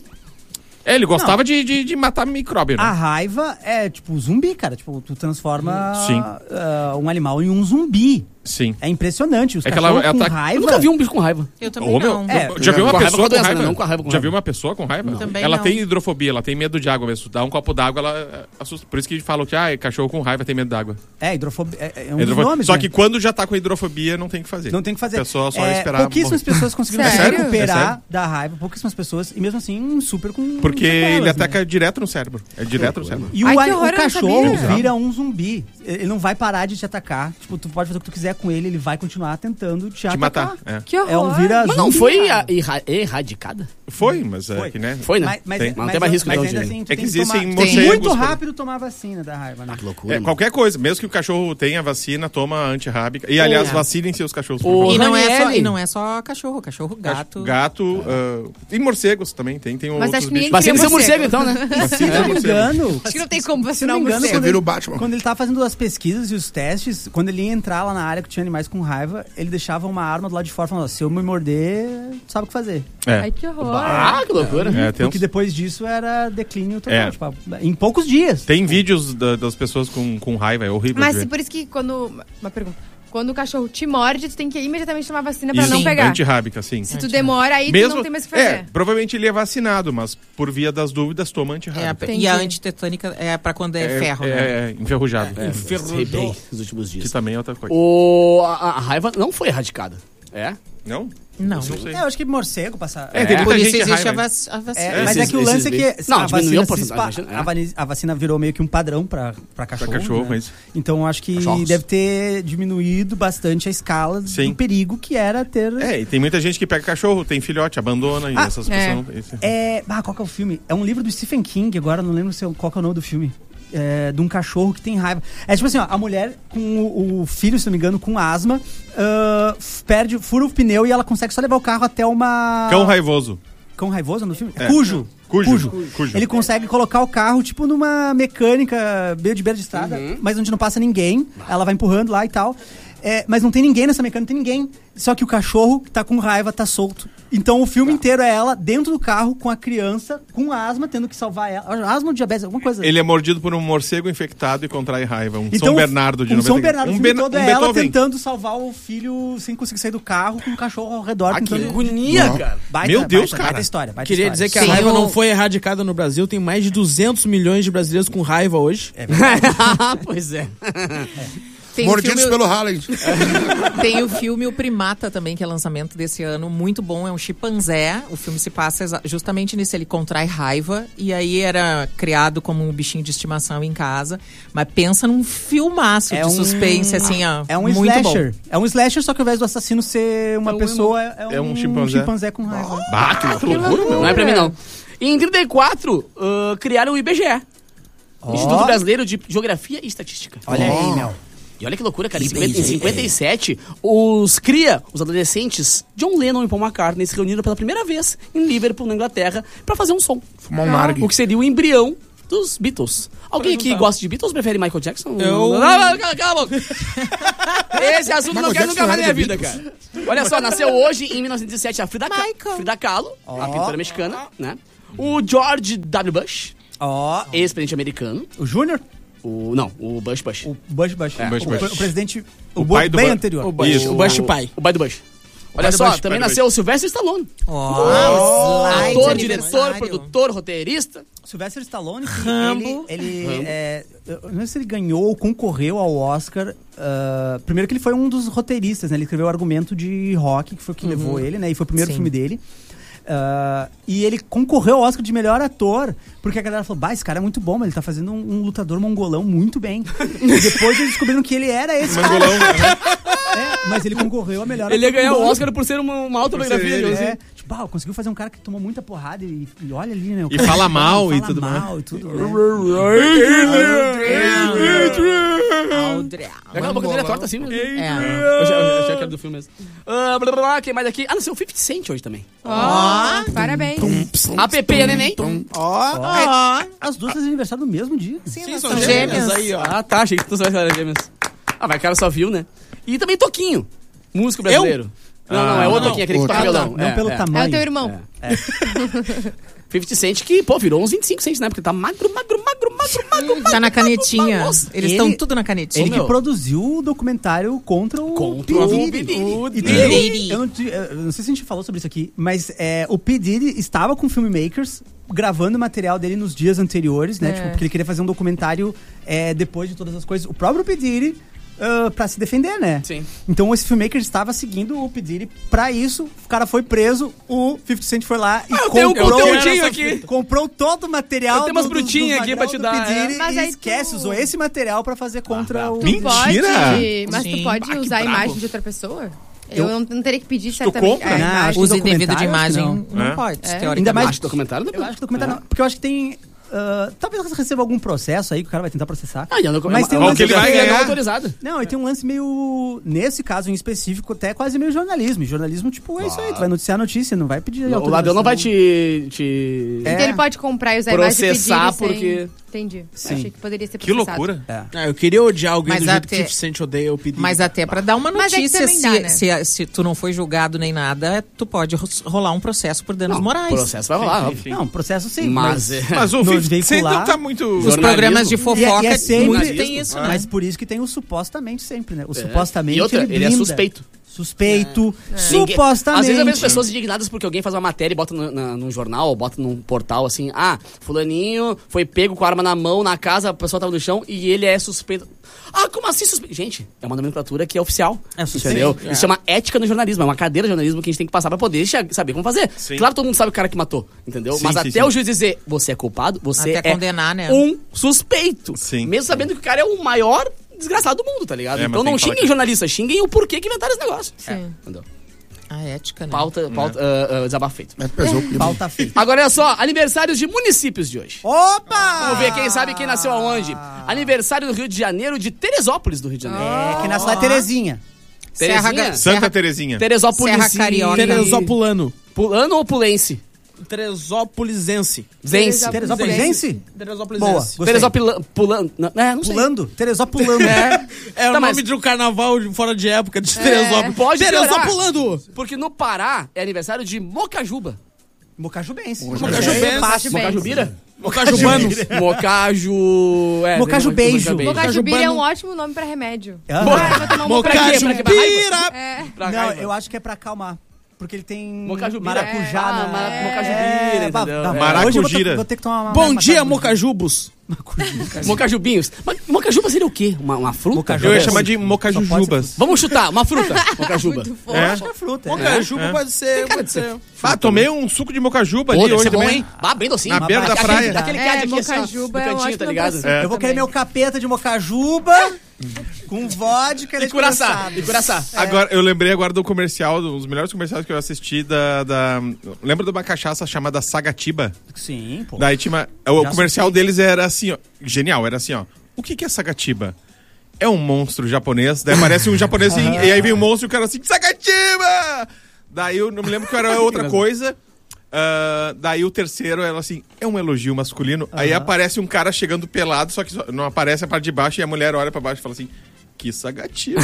É, ele gostava de, de, de matar micróbio, né? a raiva é tipo zumbi, cara. Tipo, tu transforma Sim. ah, um animal em um zumbi. Sim. É impressionante. Os É que ela- cachorros ela com tá- Eu raiva... nunca vi um bicho com raiva. Eu também Ô, meu, não. É, já viu uma com a raiva pessoa com com doença, raiva? né? Não com a raiva com Já raiva. viu uma pessoa com raiva? Também ela não. tem hidrofobia, ela tem medo de água mesmo. Dá um copo d'água, ela é, assusta. Por isso que falam que ah, cachorro com raiva tem medo d'água. É, hidrofobia. É, é um Hidrofobia. dos nomes, Só né? que quando já tá com hidrofobia, não tem o que fazer. Não tem o que fazer. A pessoa só É, esperar. Pouquíssimas morrer. pessoas conseguiram se Sério? É recuperar sério? da raiva. Pouquíssimas pessoas. E mesmo assim, super com Porque sequelas, ele né? ataca direto no cérebro. É direto no cérebro. E o, Ai, que a- horror, o eu não cachorro sabia. vira um zumbi. Ele não vai parar de te atacar. Tipo, tu pode fazer o que tu quiser com ele, ele vai continuar tentando te, Te atacar. matar. É. Que horror. É um vira Mas não zumbi, foi cara. a- erra- erradicada? Foi, mas é Foi. que, né? Foi, né? Mas, mas, Tem. mas, Mas não tem mais risco, mas não, ainda de- assim, tu É tem que que existem tomar... morcegos, Muito por- rápido tomar vacina da raiva, né? Que loucura, É, mano. qualquer coisa, mesmo que o cachorro tenha vacina, toma antirrábica. E, aliás, É. vacinem seus cachorros, por O- favor. E não, é só, Ranieri. e não é só cachorro, cachorro, gato. Gato. ah, e morcegos também, tem, tem Mas outros acho que ninguém bichos. Vacina cria seu morcego, então, né? Se não me engano... Acho que não tem como Se vacinar não um me engano, morcego. Você quando vira ele, o Batman. quando ele tava fazendo as pesquisas e os testes, quando ele ia entrar lá na área que tinha animais com raiva, ele deixava uma arma do lado de fora falando, ó, se eu me morder, sabe o que fazer. É. Ai, que horror. Ah, que loucura. É, tem, Porque uns- depois disso era declínio total, É. tipo, em poucos dias. tem vídeos da- das pessoas com, com raiva, é horrível Mas de se ver. por isso que quando... Uma pergunta. Quando o cachorro te morde, tu tem que imediatamente tomar vacina pra Isso, não pegar. antirrábica, sim. Se tu demora, aí tu não tem mais o que fazer. É, provavelmente ele é vacinado, mas por via das dúvidas, toma É, antirrábica. e a antitetânica é pra quando é, ferro, é, né? é, enferrujado. É, ferrei bem nos últimos Que dias. também é outra coisa. O, a, a raiva não foi erradicada. É? Não? Não. Isso não sei. É, eu acho que morcego passa... É, tem muita Por isso gente existe a, raiva. vac a vacina. É, É, mas esses- é que o lance esses é que bem- Não, a, diminuiu vacina a se porcentagem, espa- imagina, é. a vani- a vacina virou meio que um padrão pra, pra cachorro. cachorro, né? isso. Então eu acho que Cachorros. deve ter diminuído bastante a escala Sim. do perigo que era ter... É, e tem muita gente que pega cachorro, tem filhote, abandona e Ah, essas é. pessoas. esse- É, ah, qual que é o filme? É um livro do Stephen King, agora eu não lembro se é- qual que é o nome do filme. É, de um cachorro que tem raiva. É tipo assim, ó, a mulher com o, o filho, se não me engano, com asma, ah, f- perde, fura o pneu e ela consegue só levar o carro até uma... Cão raivoso. Cão raivoso no filme? É. Cujo. Cujo. Cujo. Ele consegue colocar o carro, tipo, numa mecânica meio de beira de estrada, mas onde não passa ninguém. Ela vai empurrando lá e tal. É, mas não tem ninguém nessa mecânica, não tem ninguém. Só que o cachorro que tá com raiva tá solto. Então o filme inteiro é ela dentro do carro com a criança, com asma, tendo que salvar ela. Asma ou diabetes, alguma coisa. Ele é mordido por um morcego infectado e contrai raiva. Um Então, São Bernardo de um noventa São Bernardo, um o filme Ben- todo um é ela Beethoven. tentando salvar o filho sem conseguir sair do carro, com o cachorro ao redor. Ah, que tentando... agonia, cara. Baita, Meu Deus, baita, cara. Baita história, baita Queria história. dizer que a Sim, raiva eu- não foi erradicada no Brasil. Tem mais de duzentos milhões de brasileiros com raiva hoje. Pois é. Tem o Mordidos filme- pelo Haaland. Tem o filme O Primata também, que é lançamento desse ano, muito bom, é um chimpanzé. O filme se passa exa- justamente nisso, ele contrai raiva e aí era criado como um bichinho de estimação em casa. Mas pensa num filmaço É de um- suspense, assim, ó. É um muito slasher. bom. É um slasher, só que ao invés do assassino ser uma É um pessoa, é um, é um chimpanzé. com raiva. Bah, que loucura, meu. Não é pra mim, não. E em trinta e quatro, uh, criaram o I B G E. Oh. Instituto Brasileiro de Geografia e Estatística. Olha oh. aí, meu. E olha que loucura, cara. Em, cinquenta, em cinquenta e sete, os cria, os adolescentes John Lennon e Paul McCartney se reuniram pela primeira vez em Liverpool, na Inglaterra, pra fazer um som. Fumar um nargue. O que seria o embrião dos Beatles. Alguém aqui gosta de Beatles ou prefere Michael Jackson? Eu... Não, não, cala, cala a boca. Esse assunto não quero nunca mais na minha vida, cara. Olha só, nasceu hoje, em mil novecentos e sete, a Frida, Ka- Frida Kahlo, oh. a pintora mexicana, né? O George W. Bush, oh. ex-presidente americano. O Júnior? O, não, o Bush Bush. O Bush Bush. É. O, Bush, Bush. O, o presidente... O, o Bush, pai do bem Bu- anterior. O Bush, Isso, o Bush o, pai. O pai do Bush. Olha só, Bush, também pai nasceu o Sylvester Stallone. Oh, oh, ator, diretor, aniversário. produtor, roteirista. Sylvester Stallone, que Rambo. ele, ele Rambo. é, eu não sei se ele ganhou ou concorreu ao Oscar. Uh, primeiro que ele foi um dos roteiristas, né? Ele escreveu o Argumento de Rock, que foi o que Uhum. levou ele, né? E foi o primeiro Sim. filme dele. Uh, e ele concorreu ao Oscar de melhor ator, porque a galera falou, bah, esse cara é muito bom, mas ele tá fazendo um, um lutador mongolão muito bem. E depois eles descobriram que ele era esse Mongolão, cara. É, mas ele concorreu a melhor Ele ia ator. ganhar o Oscar por ser uma, uma autobiografia. ele, assim. É, tipo, bah, conseguiu fazer um cara que tomou muita porrada e, e olha ali, né? O E cara fala fala mal e fala tudo mais. mal e tudo, né? Aquela boca dele é torta assim mesmo. É. Eu já, eu já quero do filme mesmo. Ah, blá, blá, blá, quem mais aqui? Ah, nasceu o fifty Cent hoje também. Ó, parabéns. A Pepe e a Neném. Ó, Ó, as duas fazem aniversário no mesmo dia. Sim, Sim, nós são somos gêmeas gêmeas. aí, ó. Ah, tá, achei que tu sabia que era gêmeas. Ah, mas o cara só viu, né? E também Toquinho, músico brasileiro. Não, não, é Ah, outro não, Toquinho, aquele que outro. toca Ah, violão. não, não pelo é. tamanho. É o teu irmão. fifty Cent que, pô, virou uns vinte e cinco cents, né? Porque tá magro, magro, magro, magro, magro, magro. Tá na canetinha. Nossa, Eles ele- estão tudo na canetinha. Ele que meu. produziu o documentário contra o Contra P. o Diddy. P. Diddy. E P. tem- Diddy. eu, não, te- eu não sei se a gente falou sobre isso aqui, mas é, o P. Diddy estava com filmmakers gravando o material dele nos dias anteriores, né? É. Tipo, porque ele queria fazer um documentário é, depois de todas as coisas. O próprio P. Diddy uh, pra se defender, né? Sim. Então esse filmmaker estava seguindo o P. Diddy pra isso. O cara foi preso, o fifty Cent foi lá e Ah, eu tenho um comprou, conteúdinho aqui. comprou todo o material. Eu tenho umas do- dos- brutinhas dos aqui pra material te do dar, P. Diddy é. Mas e aí tu- esquece, usou esse material pra fazer contra o... Tu Mentira! pode, mas Sim. tu pode Ah, que usar a brabo. imagem de outra pessoa? Eu, Eu- não, não teria que pedir certamente compra? a Não, imagem. acho que Uso indevido de documentário, acho que imagem não, É? pode, É. teoricamente. Ainda mais- Acho documentário Eu depois. acho que documentário não, porque eu acho que tem... ah, talvez receba algum processo aí que o cara vai tentar processar. Ah, e é uma- Mas tem um uma lance que ele vai fotografia ganhar. não autorizada. Não, e tem um lance meio... Nesse caso em específico, até quase meio jornalismo. E jornalismo, tipo, é isso aí. Tu vai noticiar a notícia, não vai pedir O ladrão não vai te... te... É. Então ele pode comprar e usar a imagem e Processar pedir sem... porque- Entendi. Sim. Achei que poderia ser Que processado. loucura. É. Ah, eu queria odiar alguém Mas do jeito até- que fifty Cent odeia o pedido. Mas até pra dar uma Mas é que notícia, também se, dá, né? se, se tu não foi julgado nem nada, tu pode ro- rolar um processo por danos Não, morais. O processo vai rolar, óbvio. Não, processo sim. Mas, é- Mas o No fifty Cent veicular- não tá muito... Os Jornalismo. programas de E é- fofoca e é sempre- muito tem isso, né? Mas por isso que tem o supostamente sempre, né? O É. supostamente E outra, ele é blinda. suspeito. Suspeito. Ninguém- Supostamente. Às vezes eu vejo pessoas indignadas porque alguém faz uma matéria e bota no, na, num jornal, ou bota num portal assim, ah, fulaninho foi pego com a arma na mão na casa, a pessoa tava no chão e ele é suspeito. Ah, como assim suspeito? Gente, é uma nomenclatura que é oficial. É suspeito. Entendeu? É. Isso chama ética no jornalismo, é uma cadeira de jornalismo que a gente tem que passar pra poder che- saber como fazer. Sim. Claro, todo mundo sabe o cara que matou, entendeu? Sim, Mas sim, até sim. o juiz dizer, você é culpado, você Até é condenar, né? um suspeito. Sim, Mesmo sim. sabendo que o cara é o maior desgraçado do mundo, tá ligado? É, mas então tem não que falar xinguem que- jornalistas, xinguem o porquê que inventaram esse negócio. Sim. Entendeu? A ética, né? Pauta, pauta, ah, ah, desabafo feito. É, pesou o clima. Falta feita. Agora olha só, aniversários de municípios de hoje. Opa! Vamos ver quem sabe quem nasceu aonde. Aniversário do Rio de Janeiro, de Teresópolis, do Rio de Janeiro. É, que nasceu a Terezinha. Serra, Terezinha? Ga- Santa Serra, Terezinha. Teresópolis. Serra Carioca. Teresópulano. Pulano ou pulense? Teresópolizense. Zense. Teresópolizense? Teresópolizense. Boa. Gostei. Teresópulano. Pulano. Não, é, não sei. Pulando? Teresópulando. É. É o Tá, nome mas- de um carnaval de- fora de época de Teresópolis. Pode Teresópulando. Porque no Pará é aniversário de Mocajuba. Mocajubense. Mocajubense. Fácil. Mocajubira? Mocajubano. Mocaju... É, Mocaju né, beijo. Mocaju Mocajubira é um Mocajubano. ótimo nome pra remédio. Ah. Ah, vou tomar um Pra quê? Pra quê? Pra Mocajubira. É. Pra Não, raiva. eu acho que é pra acalmar. Porque ele tem Mocajubira. maracujá. É, na- ah, mara- mocajubira, bah, entendeu? tá, É. Hoje eu vou ter, Maracujira. vou ter que tomar uma... Bom uma- dia, uma- Mocajubos. Mocajubinhos. Mas Mocajuba seria o quê? Uma, uma fruta? Mocajuba. Eu ia Só chamar de pode mocajujubas. Vamos chutar, uma fruta. Mocajuba. É. Acho que é fruta. é. Mocajuba É. pode ser. cara Pode de ser ser. Ah, tomei um suco de mocajuba Pô, ali deve hoje ser bom, também. hein? Ah, bem docinho. Na beira da Aquele- praia. Aquele É, que há de aqui, assim, ó, Mocajuba no é um cantinho, ótimo tá ligado? nome pra É. Eu vou querer também. meu capeta de mocajuba Com vodka E curaçá. E curaçá. É. Agora, eu lembrei agora do comercial, um dos melhores comerciais que eu assisti da... da... Lembra de uma cachaça chamada Sagatiba? Sim, pô. Daí tinha... O Já comercial sei. deles era assim, ó. Genial, era assim, ó. O que que é Sagatiba? É um monstro japonês. Daí aparece um japonesinho, e aí vem um monstro e o cara assim, Sagatiba! Daí eu não me lembro que era outra coisa. Uh, daí o terceiro, ela assim, é um elogio masculino. Uhum. Aí aparece um cara chegando pelado, só que não aparece a parte de baixo, e a mulher olha pra baixo e fala assim, que Sagatiba.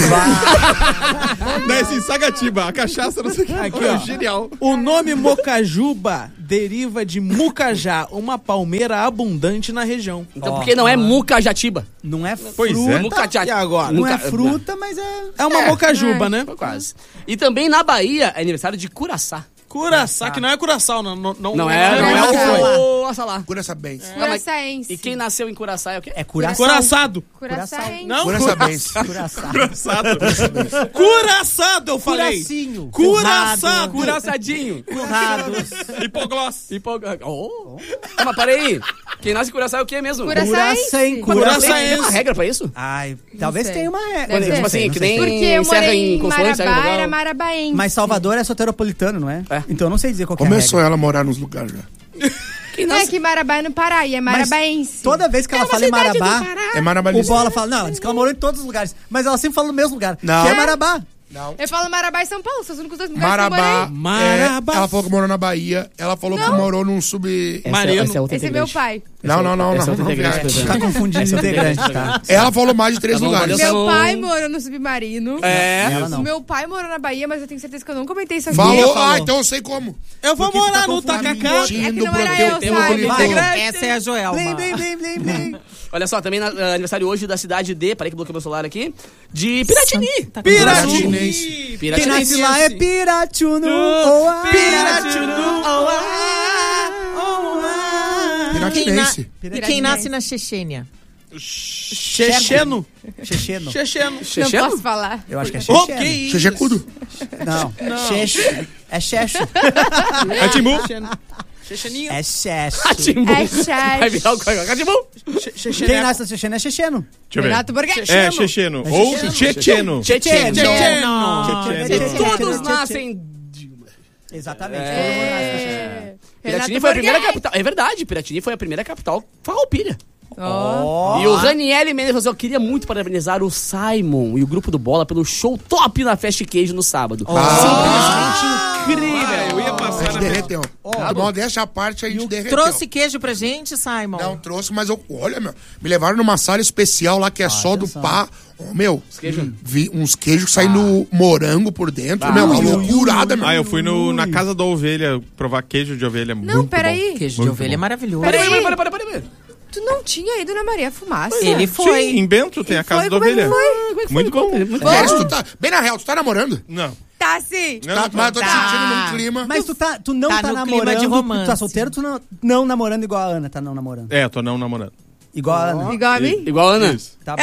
Daí assim, Sagatiba, a cachaça, não sei o que. Aqui, ó. Genial. O nome Mocajuba deriva de Mucajá, uma palmeira abundante na região. Então, oh, por que não é Mucajatiba? Não é pois fruta. É. Mucajá... E agora? Não Muca... é fruta, mas é... É uma é. Mocajuba, é. né? Quase. E também na Bahia é aniversário de Curaçá. Curaçá, que não é Curaçao, não, não, não, não é, não, não é o Assalá. Curaçabense. Curaçaense. E quem nasceu em Curaçá é o quê? É Curaçao. Curaçado. Curaçaense. Não? Curaçabense. Curaçado. Curaçado, eu falei. Curacinho. Curaçado. Curaçadinho. Currado. Hipogloss. Hipogloss. Oh. Ah, mas peraí. Quem nasce em Curaçá é o quê mesmo? Curaçaense. Curaçaense. Tem uma regra pra isso? Ai, talvez tenha uma regra. Tipo assim, que nem Porque eu morei em Marabá, era em marabaense. Mas Salvador é soteropolitano, não é? É. Então eu não sei dizer qual que é a Começou regra. ela a morar nos lugares já. Quem não é que Marabá é no Pará, e é marabaense. Mas toda vez que ela é fala em Marabá, é marabaense. O Bola fala, não, ela diz que ela morou em todos os lugares. Mas ela sempre fala no mesmo lugar, não. que é Marabá. Não. Eu falo Marabá e São Paulo, são os únicos dois lugares Marabá, que eu morei. Marabá. É, ela falou que morou na Bahia, ela falou não. que morou num sub... Marino. Essa, essa Esse é meu pai. Não, não, não. Esse não, é outro integrante. Não, tá confundindo os integrantes, tá? Ela falou mais de três tá lugares. Meu pai morou no submarino. É. Ela não. O meu pai morou na Bahia, mas eu tenho certeza que eu não comentei isso aqui. Falou, ah, então eu sei como. Eu vou Porque morar tá no Tacacá. É que não era eu, sabe? Essa é a Joelma. Blim, blim, blim, blim, blim. Olha só, também na, uh, aniversário hoje da cidade de... Peraí que bloqueou meu celular aqui. De Piratini. Tá Piratini. Quem nasce lá é Piratunu. Oa. Piratunu. Piratinense. E quem nasce na Chechênia? Checheno. Checheno. Checheno. Não posso falar. Eu acho que é checheno. Ok. Chechecudo. Não. Checho. É checho. É Timbu. Checheninho. É checho. Atimbu. É checho. Vai virar o coisa. Atimbu. Quem nasce na Checheno é checheno. Deixa eu ver. Renato Borghetti. É, checheno. Ou checheno. Checheno. Checheno. Todos nascem... Exatamente. É... Piratini foi a primeira capital. É verdade, Piratini foi a primeira capital farroupilha. Oh. E o Raniel Mendes falou assim, eu queria muito parabenizar o Simon e o grupo do Bola pelo show top na Fast Queijo no sábado. Oh. Simplesmente incrível. Ah, eu ia passar A gente na derreteu. Oh, tá modéstia à parte, a gente derreteu. Trouxe queijo pra gente, Simon? Não trouxe, mas eu, olha, meu, me levaram numa sala especial lá que é ah, só atenção. do pá. Oh, meu, queijo? vi uns queijos saindo ah. morango por dentro, ah. meu, uma loucurada, meu. Ah, eu fui no, na casa da ovelha provar queijo de ovelha. Não, muito peraí. Bom. Queijo muito de ovelha bom. é maravilhoso. Peraí, peraí, peraí, peraí, peraí. Tu não tinha ido na Maria Fumaça? Ele foi. Sim, em Bento tem a casa foi, da ovelha. Como é que foi? Muito bom. Muito É, tu tá, bem na real, tu tá namorando? Não. Tá sim. Não, Tá, não, mas eu tô te tá. sentindo num clima. Mas tu, tá, tu não Tá tá, no clima namorando, de romance. tu tá solteiro, tu não, não namorando igual a Ana, tá não namorando. É, eu tô não namorando. Igual a Ana. Igual a mim? Igual a Ana. Isso. Tá bravo.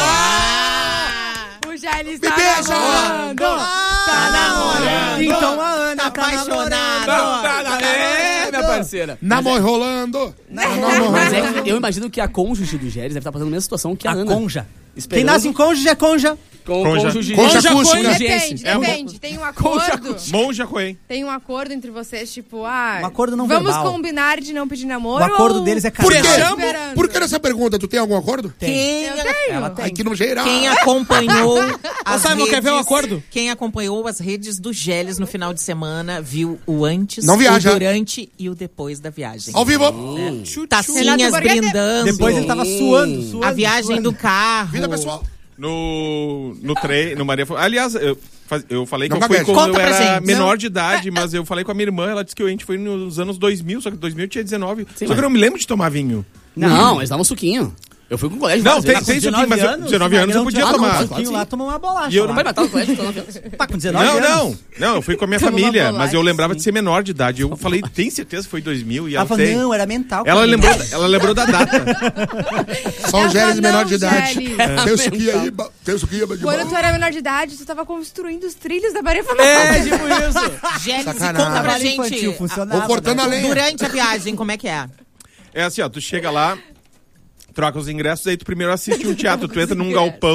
Ah! O Jair está Me beija! namorando. Tá namorando. Então a Ana Tá tá, apaixonado. namorando. É, minha parceira. Namor rolando. Namor Mas é rolando. que eu imagino que a cônjuge do Gélis deve estar passando a mesma situação que a, A Ana. conja. Esperando- Quem nasce em cônjuge é conja. Com, Conja. cônjuge. Conja Conja acústica. Depende, É a depende. Tem um acordo. Monja Coen. Tem um acordo entre vocês, tipo, ah... Um acordo não vamos verbal. combinar de não pedir namoro. O acordo ou- deles é Por casar. quê? Esperando. Por que nessa pergunta? Tu tem algum acordo? Quem, Eu tenho. Ela tem. Aqui no geral. quem acompanhou as Simon, redes, quer ver o acordo? Quem acompanhou as redes do Gélis no final de semana viu o antes, Não viaja. o durante e o depois da viagem. Ao vivo. Tacinhas Renato Borghetti. brindando. Depois ele tava suando, suando. A viagem do carro. Vida pessoal. No, no trem, no Maria... Aliás, eu, faz- eu falei que Não eu fui gagueje. quando Conta eu pra era gente. menor Não. de idade, mas eu falei com a minha irmã, ela disse que a gente foi nos anos dois mil, só que dois mil tinha dezenove. Só que eu não me lembro de tomar vinho. Não, eles davam suquinho. Eu fui com o colégio. Não, várias tem, vezes. tem isso aqui, mas eu- dezenove anos eu podia tinha tomar. Um pouquinho lá, tomou uma bolacha. E eu lá. não Vai matar no colégio, então, não. Pá, com dezenove Não, anos. não. Não, eu fui com a minha Tomou uma família, bolacha, mas eu lembrava sim. de ser menor de idade. Eu falei, tem certeza que foi dois mil? E Ela ela falou, tem. não, era mental. Ela cara. lembrou, ela lembrou da data. Só o Ela Gélis não, menor de idade. Gélis. É. Tem o suquinho aí, ba- tem o suquinho aí. de Quando boa. tu era menor de idade, tu tava construindo os trilhos da Maria Fumaça. É, tipo isso. Gélis, e Sacanagem. conta pra Trabalho infantil, gente. funcionava. Vou cortando né? a lenha. Durante a viagem, como é que é? É assim, ó, tu chega lá, troca os ingressos, aí tu primeiro assiste um teatro, tu entra num galpão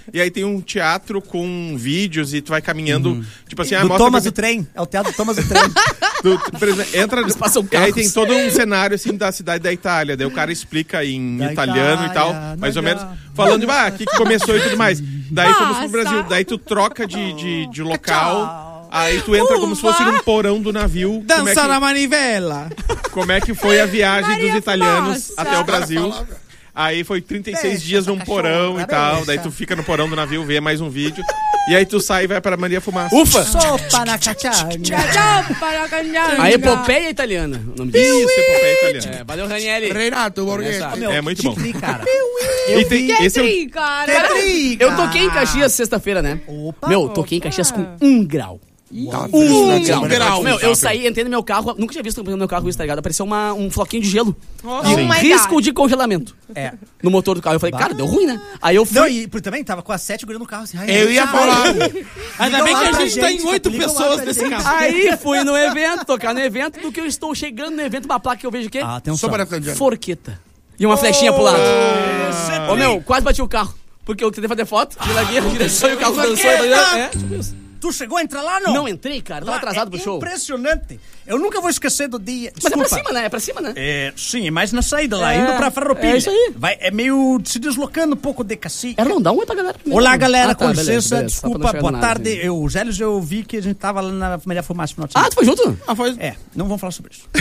E aí tem um teatro com vídeos e tu vai caminhando, uhum. tipo assim... Ah, do mostra Thomas que... o Trem. É o teatro do Thomas o Trem. tu, tu, por exemplo, entra... Eles passam carros. Aí tem todo um cenário, assim, da cidade da Itália. Daí o cara explica em da italiano Itália, e tal, mais ou menos, falando de, ah, aqui que começou e tudo mais. Daí fomos pro Brasil. Daí tu troca de, de, de local... Aí tu entra como se fosse num porão do navio. Dança é que, na manivela. Como é que foi a viagem Maria dos italianos Fumaça. até o Brasil. Aí foi trinta e seis dias num porão e tal. Daí tu fica no porão do navio, vê mais um vídeo. E aí tu sai e vai pra Maria Fumaça. Ufa! Sopa na cachanga. A epopeia italiana. O nome disso. Isso, epopeia italiana. É, valeu, Ranieri. Renato Borghetti. É muito bom. Cara. E tem, Que esse é o- tri, cara. Eu toquei em Caxias sexta-feira, né? Opa. Meu, toquei em Caxias com um grau. Tá, Um final de grau. semana grau. foi Meu, eu rápido. saí, entrei no meu carro, nunca tinha visto no meu carro isso, tá ligado? Apareceu uma, um floquinho de gelo. Oh E my risco God. de congelamento. É. No motor do carro. Eu falei, Bah. cara, deu ruim, né? Aí eu fui. Não, e por- também tava com as sete gurias no carro assim. ai, Eu ia ai, falar. Ainda Liga bem lá que a pra gente tá em gente, oito liga lá pessoas pra nesse gente. carro. Aí fui no evento, tocar no evento, do que eu estou chegando no evento, uma placa que eu vejo o quê? Ah, atenção. Só para candidato. Forqueta. E uma flechinha pro lado. Ô, meu, quase bati o carro. Porque eu tentei fazer foto, fui aqui, a direção e o carro dançou. É, tipo isso. Tu chegou a entrar lá, não? Não entrei, cara. Tava Lá atrasado é pro show. Impressionante. Eu nunca vou esquecer do dia. Mas é Desculpa. pra cima, né? É pra cima, né? É, sim, mas na saída lá, É, indo pra Farroupilha. é isso aí. Vai, é meio se deslocando um pouco de cacique. Era não, dá um oi pra galera primeiro. Olá, galera, Ah, tá, com beleza, licença, beleza. Só pra não desculpa, chegar boa do nada, tarde. assim. Eu, o Gélios, eu vi que a gente tava lá na Maria Fumaça no final de Ah, semana. tu foi junto? Ah, foi... É, não vamos falar sobre isso.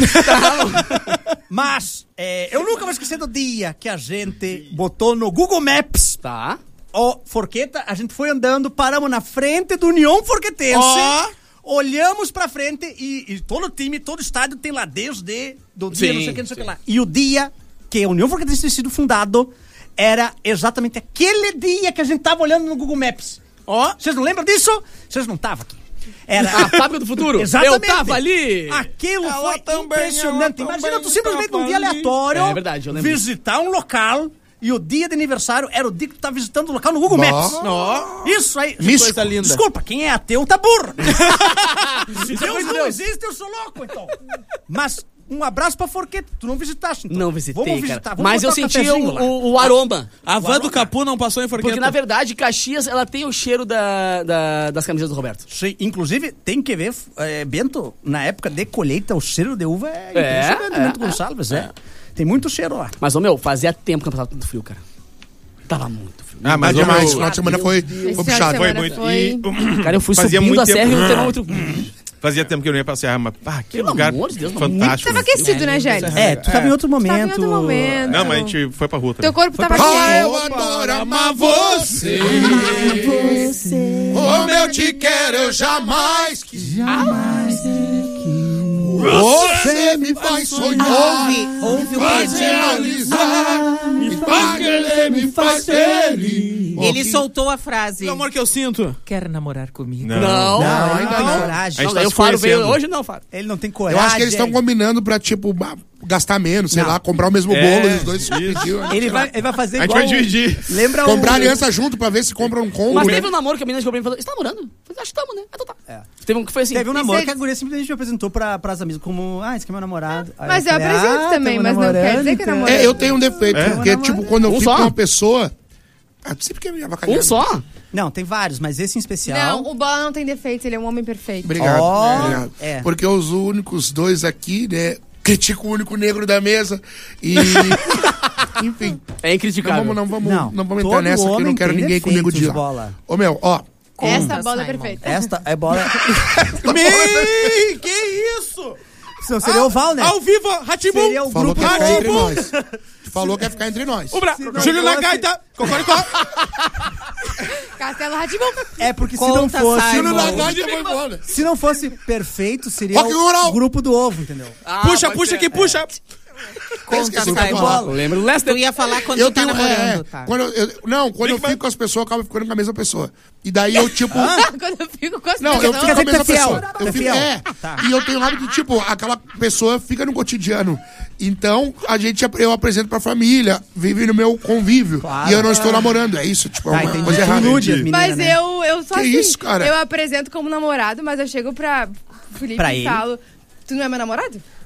Mas, é, eu nunca vou esquecer do dia que a gente botou no Google Maps Tá. o Forqueta, a gente foi andando, paramos na frente do União Forquetense, Ó. olhamos pra frente e, e todo time, todo estádio tem lá desde do dia, Sim, não sei o que, não sei o que sim. lá. E o dia que a União Forquetense tinha sido fundado era exatamente aquele dia que a gente tava olhando no Google Maps. Ó, vocês não lembram disso? Vocês não estavam aqui. Era A fábrica do futuro? Exatamente. Eu tava ali. Aquilo Ela foi também, impressionante. ela Imagina também tu simplesmente num dia tava ali. aleatório É verdade, eu lembro visitar um local e o dia de aniversário era o dia que tu tá visitando o local no Google Ó. Maps. Isso aí. Místico. Coisa linda. Desculpa, quem é ateu tá burro. Se Isso é Deus coisa de não Deus. existe, eu sou louco, então. Mas um abraço pra Forqueta. Tu não visitaste, então. Não visitei, Vamos visitar. cara. Vamos Mas eu botar um senti cafezinho o, lá. o, o aroma. A van do Capu não passou em Forqueta. Porque, na verdade, Caxias, ela tem o cheiro da, da- das camisas do Roberto. Sim, inclusive, tem que ver, é, Bento, na época de colheita, o cheiro de uva é É, impressionante, é, Bento Gonçalves, é. Tem muito cheiro lá. Mas, ô, meu, fazia tempo que eu tava tanto frio, cara. Tava muito frio. Ah, mas Mas o demais, meu- esse final de semana foi, Esse foi final de puxado. Foi semana muito. foi- E Cara, eu fui Fazia subindo muito a serra e tempo. o termômetro... fazia tempo que eu não ia passear, mas ah, que Pelo lugar amor de Deus, fantástico. Tava aquecido, né, Gélis? É, tu tava em outro momento. Tava em outro momento. Não, mas a gente foi pra rua também. Teu corpo tava Ah, eu quente. adoro amar você. Como eu te quero, eu jamais quis. Jamais Você me faz sonhar. Ouve, ouve o Faz Pedro. realizar. Me faz querer, me faz feliz. Ele soltou a frase. O amor que eu sinto. Quer namorar comigo? Não. Não, Não, ainda não. A Coragem. gente Não, tá daí o se Faro veio conhecendo. hoje, não, Faro. Ele não tem Eu coragem. acho que eles estão combinando pra, tipo, ba- gastar menos, sei Não. lá, comprar o mesmo É, bolo e os dois se isso. dividiram. né? Ele vai, ele vai fazer A gente igual... vai dividir. Lembra Comprar o... aliança junto pra ver se compra um combo. Mas né? teve um namoro que a menina chegou pra mim e falou, você tá namorando? Eu falei, acho que tamo, né? Ah, então tá. Teve um que foi assim. Teve um E namoro cê- que a guria simplesmente me apresentou pra, pras amigas como, ah, esse aqui é meu namorado. Aí Mas eu falei, apresento ah, também, tamo mas não quer namorando, dizer que é então. namorado. É, eu tenho um defeito, É? porque, tipo, quando eu Um fico só? com uma pessoa... Ah, tu sempre quer me avacalhar. Um só? Não, tem vários, mas esse em especial... Não, o Bola não tem defeitos, ele é um homem perfeito. Obrigado, Ó, obrigado. é. Porque os únicos dois aqui, né, critico o único negro da mesa e... Enfim, É não incriticável. vamos, não vamos, Não, não, vamos todo entrar nessa que eu homem não quero tem ninguém comigo de defeitos, lá. Bola. Ô, meu, ó... Essa Conta, bola é Simon. perfeita. Esta é bola... Me... Que isso? Não, seria o Val, né? Ao vivo, Ratimbum. Seria o Falou grupo que ia ficar entre Ratimbum. nós. Tu falou que ia ficar entre nós. O Bra... não Júlio fosse- na gaita. Cocoricó. Castelo Ratibum. É porque se Conta, não fosse... Simon. Júlio Lagarde foi embora. Se não fosse perfeito, seria Rock and roll. o grupo do ovo, entendeu? Ah, Puxa, pode puxa ser. aqui, puxa. Conta, esqueci o que eu ia Simon. falar. Eu lembro do Lester. Tu ia falar quando Eu tu tá tenho... namorando, é, tá? quando eu, eu- não, quando eu Big fico com as pessoas, eu acabo ficando com a mesma pessoa. E daí eu, tipo... Quando eu fico com as Não, eu pessoas. fico com a dizer que mesma tu é fiel. pessoa. Tu é Eu fico, fiel. é. Tá. E eu tenho o hábito de, tipo, aquela pessoa fica no cotidiano. Então, a gente, eu apresento pra família, vive no meu convívio. Claro. E eu não estou namorando. É isso, tipo, é Tá, uma entendi. coisa Tu errada. ilude as meninas, Mas né? eu, eu só Que assim, isso, cara? eu apresento como namorado, mas eu chego pra Felipe Pra e ele? falo, tu não é meu namorado?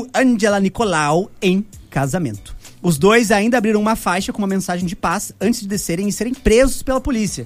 pediu Angela Nicolau em casamento. Os dois ainda abriram uma faixa com uma mensagem de paz antes de descerem e serem presos pela polícia.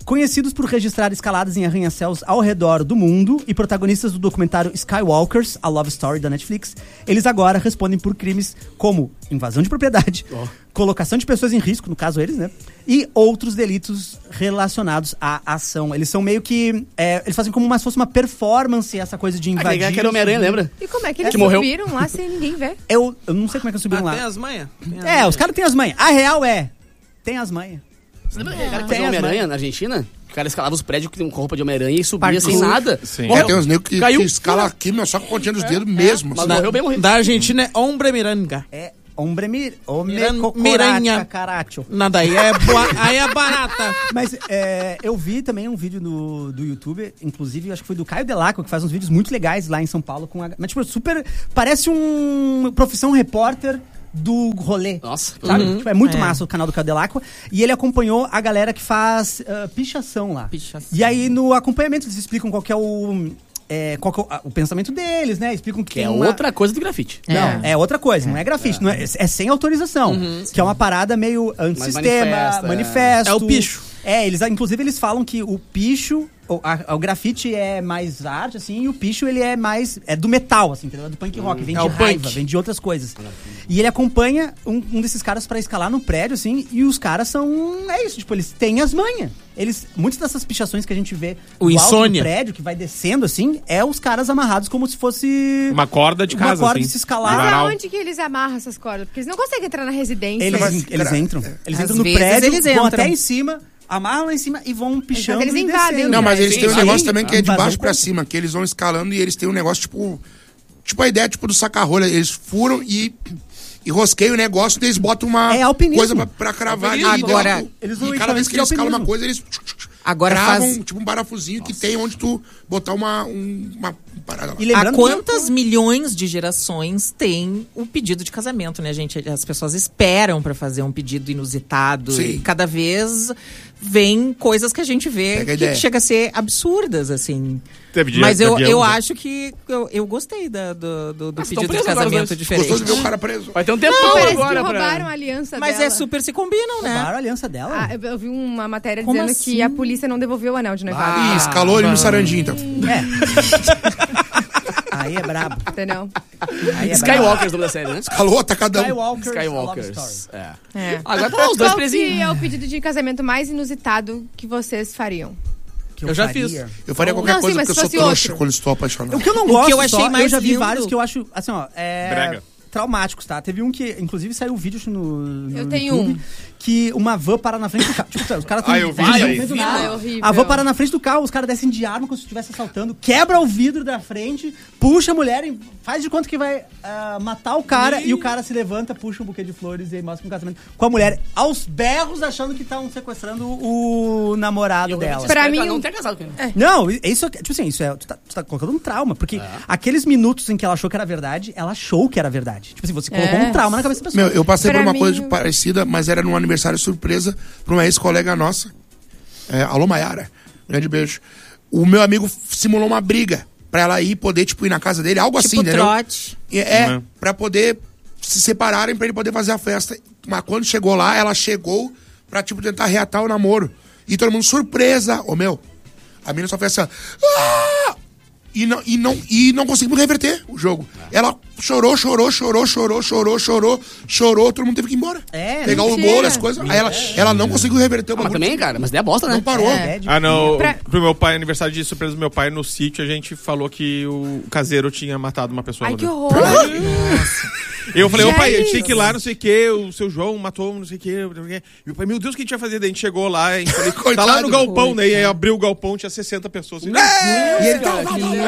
Conhecidos por registrar escaladas em arranha-céus ao redor do mundo e protagonistas do documentário Skywalkers, a Love Story da Netflix, eles agora respondem por crimes como invasão de propriedade, oh. colocação de pessoas em risco, no caso eles, né? E outros delitos relacionados à ação. Eles são meio que... É, eles fazem como se fosse uma performance, essa coisa de invadir. Ah, que era Homem-Aranha, lembra? E como é que eles que morreu. subiram lá sem ninguém ver? Eu, eu não sei como é que eles subiram ah, lá. Tem as manhas? Tem as é, manhas. Os caras têm as manhas. A real é, tem as manhas. Você lembra aquele cara que fazia Homem-Aranha na Argentina? O cara escalava os prédios com roupa de Homem-Aranha e subia Partiu. sem nada. Sim. É, tem uns negros que, que escala aqui, meu, só com a pontinha dos dedos é. mesmo. Mas assim. morreu bem morrido. Da Argentina é Hombre Miranga. É Hombre mir, Miran, Miranha. Caracho. Nada, aí é, boa, aí é barata. Mas é, eu vi também um vídeo no, do YouTube, inclusive, acho que foi do Caio Delaco, que faz uns vídeos muito legais lá em São Paulo. Com a, mas, tipo, super... Parece um profissão repórter do rolê. Nossa. Sabe? Uhum. Tipo, é muito é. massa o canal do Caio Delaco. E ele acompanhou a galera que faz uh, pichação lá. Pichação. E aí, no acompanhamento, eles explicam qual que é o... É, qual que é o, o pensamento deles, né? Explicam que, que tem é uma... outra coisa do grafite. Não, é, é outra coisa, é. não é grafite, é, não é, é sem autorização. Uhum, que é uma parada meio antissistema, manifesta, manifesto. É. é o picho. É, eles, inclusive eles falam que o picho, o, a, o grafite é mais arte, assim, e o picho ele é mais, é do metal, assim, entendeu? É do punk rock, vem é de o raiva, punk. vem de outras coisas. E ele acompanha um, um desses caras pra escalar no prédio, assim, e os caras são, é isso, tipo, eles têm as manhas. Eles, muitas dessas pichações que a gente vê o do alto insônia. do prédio, que vai descendo, assim, é os caras amarrados como se fosse... Uma corda de casa, Uma corda assim. de se escalar. Mas aonde que eles amarram essas cordas? Porque eles não conseguem entrar na residência. Eles, Mas, eles entram. Eles Às entram no vezes prédio, eles vão entram. até em cima, amarram lá em cima e vão pichando eles e invadem, descendo. Não, mas eles Sim, têm um sim. negócio também que é de Invasão baixo pra contra. cima, que eles vão escalando e eles têm um negócio tipo... Tipo a ideia tipo do saca-rolha. Eles furam e... E rosqueiam o negócio e eles botam uma É alpinismo. coisa pra, pra cravar ali. Agora, dentro. eles e vão cada vez que eles escalam uma coisa, eles Agora cravam faz... tipo um parafusinho que tem onde tu botar uma, um, uma parada lá. E lembrando Há que- quantas milhões de gerações tem o pedido de casamento, né, gente? As pessoas esperam pra fazer um pedido inusitado. Sim. E cada vez vem coisas que a gente vê Pega a que ideia. chega a ser absurdas, assim. Teve dia- Mas eu, teve eu ano, né? acho que eu, eu gostei da, do, do, do Mas pedido estão de presos agora os casamento dois. diferente. Gostoso de ver o cara preso. Vai ter um tempo Parece agora que pra... roubaram a aliança Mas dela. é super se combinam, né? Roubaram a aliança dela. Ah, eu- eu vi uma matéria Como dizendo assim? que a polícia não devolveu o anel de noivado. Ih, escalou ele no sarandinho, então. É. Aí é brabo. Entendeu? Aí é Skywalkers do da série, né? Escalou atacadão. Skywalkers. Skywalkers. É. É. Agora tá lá os dois Qual que presinhos. é o pedido de casamento mais inusitado que vocês fariam? Que Eu já faria. fiz. Eu faria qualquer Não, sim, coisa mas porque eu se sou fosse trouxa outro. quando estou apaixonado. O que eu não O que gosto eu achei só, mais eu já vi lindo- vários que eu acho, assim, ó, é... Brega. traumáticos, tá? Teve um que, inclusive, saiu um vídeo no, no Eu tenho YouTube, um. que uma van para na frente do carro. Tipo, os caras Ah, eu vi isso aí. vendo Ah, nada. é horrível. A van para na frente do carro, os caras descem de arma como se estivesse assaltando, quebra o vidro da frente, puxa a mulher e faz de conta que vai ah, matar o cara, e... e o cara se levanta, puxa um buquê de flores e aí mostra um casamento com a mulher aos berros, achando que estão sequestrando o namorado dela. Pra Pra mim, mim... não ter casado com ele. É. Não, isso, tipo assim, isso é, tu tá, tu tá colocando um trauma, porque aqueles minutos em que ela achou que era verdade, ela achou que era verdade. Tipo assim, você colocou É. um trauma na cabeça da pessoa. Meu, eu passei Pra por uma mim, coisa eu- parecida, mas era num aniversário surpresa pra uma ex-colega nossa. É, alô, Maiara. Grande beijo. O meu amigo simulou uma briga pra ela ir poder, tipo, ir na casa dele, algo assim, Tipo entendeu? trote. E É, Uhum. pra poder se separarem pra ele poder fazer a festa. Mas quando chegou lá, ela chegou pra, tipo, tentar reatar o namoro. E todo mundo, surpresa! Ô, meu, a menina só fez assim, ó, "Ah!" E não, e, não, e não conseguimos reverter o jogo. Ela chorou, chorou, chorou, chorou, chorou, chorou, chorou, todo mundo teve que ir embora. É, Pegar o mentira. bolo, as coisas. Aí ela, ela não conseguiu reverter o Ah, mas bagulho. também, cara, mas daí é bosta, né? Não parou. É, Ah, não. Pra- Pro meu pai, aniversário de surpresa do meu pai, no sítio, a gente falou que o caseiro tinha matado uma pessoa. Ai, lá que dentro. horror. Eu falei, ô pai, a gente Gente. tinha que ir lá, não sei o que, o seu João matou, não sei o que. E meu pai, meu Deus, o que a gente vai fazer? Daí a gente chegou lá, e falei, tá lá no galpão, né? E aí abriu o galpão, tinha sessenta pessoas. Assim, E ele Cara, que lindo.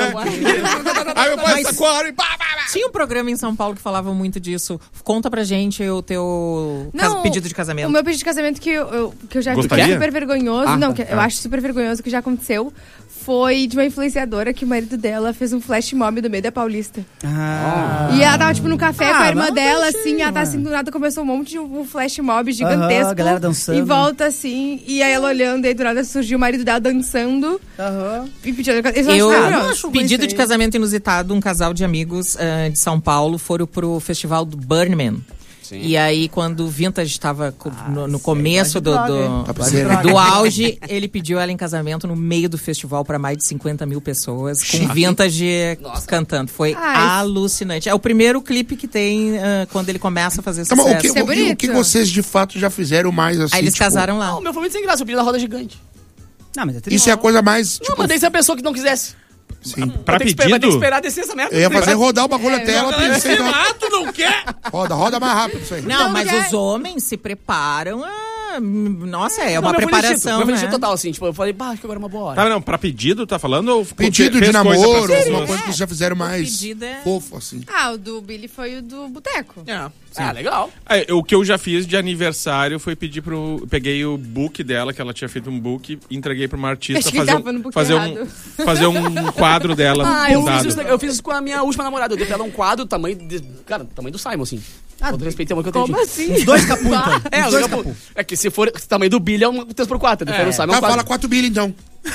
aí meu pai Mas- sacou a arma e pá, pá, pá. Tinha um programa em São Paulo que falava muito disso. Conta pra gente o teu cas- Não, pedido de casamento. O meu pedido de casamento que eu, eu- que eu já vi que é Gostaria? super vergonhoso. Ah, não, tá. que eu acho super vergonhoso que já aconteceu. Foi de uma influenciadora que o marido dela fez um flash mob do meio da Paulista. Ah. E ela tava, tipo, no café Ah, com a irmã mas dela, bonitinho, assim, ela tá mano. assim, do nada começou um monte de um flash mob gigantesco. Aham, a galera dançando. Em volta, assim, e aí ela olhando, e aí do nada surgiu o marido dela dançando Aham. e pedindo. Eu, Eu, acho não vergonhoso. acho ruim pedido isso de aí. casamento inusitado, um casal de amigos ah, de São Paulo foram pro festival do Burning Man. Sim. E aí, quando o Vintage estava co- Ah, no, no sei, começo do, gosta de do, droga, hein? Gosta de droga. do auge, ele pediu ela em casamento no meio do festival para mais de cinquenta mil pessoas, com Vintage Nossa. cantando. Foi Ah, alucinante. É o primeiro clipe que tem ah, quando ele começa a fazer Tá, mas sucesso. o que, Isso é o, que- o que bonito. vocês de fato já fizeram mais assim? Aí eles tipo, casaram lá. Não, o meu foi muito sem graça, eu pedi na roda gigante. Não, mas é triste. Isso é a coisa mais. Não, Tipo, mas daí se a pessoa que não quisesse. sim. Pra vai ter que esperar, vai ter que pedido? esperar descer essa merda. Eu ia fazer rodar o bagulho É, até ela Esse pensei, não. mato não quer? Roda, roda mais rápido isso aí. Não, Não mas quer- os homens se preparam a... Nossa, é uma Não, meu foi legítimo, preparação, meu foi né? legítimo total, assim. Tipo, eu falei, bah, acho que agora é uma boa hora. Tá, não, pra pedido, tá falando? Ou Pedido fez de coisa pra namoro, pessoa? alguma coisa que vocês já fizeram mais pedido é- fofo, assim. Ah, o do Billy foi o do Boteco. É. Ah, legal. É, o que eu já fiz de aniversário foi pedir pro. Peguei o book dela, que ela tinha feito um book, e entreguei pra uma artista Achei que fazer, tava no um, book fazer, um, errado. fazer um quadro dela. Ah, eu pintado. fiz, isso, eu fiz isso com a minha última namorada. Eu dei pra ela um quadro do tamanho. De, cara, do tamanho do Simon, assim. Ah, Todo respeito ao amor que eu tenho. Como assim? Uns dois capuz, então. É, Uns os dois capu- capuz. é que se for o tamanho do Billy é um três por quatro. É. É. O Simon é Tá, um quadro. fala quatro bilhões então.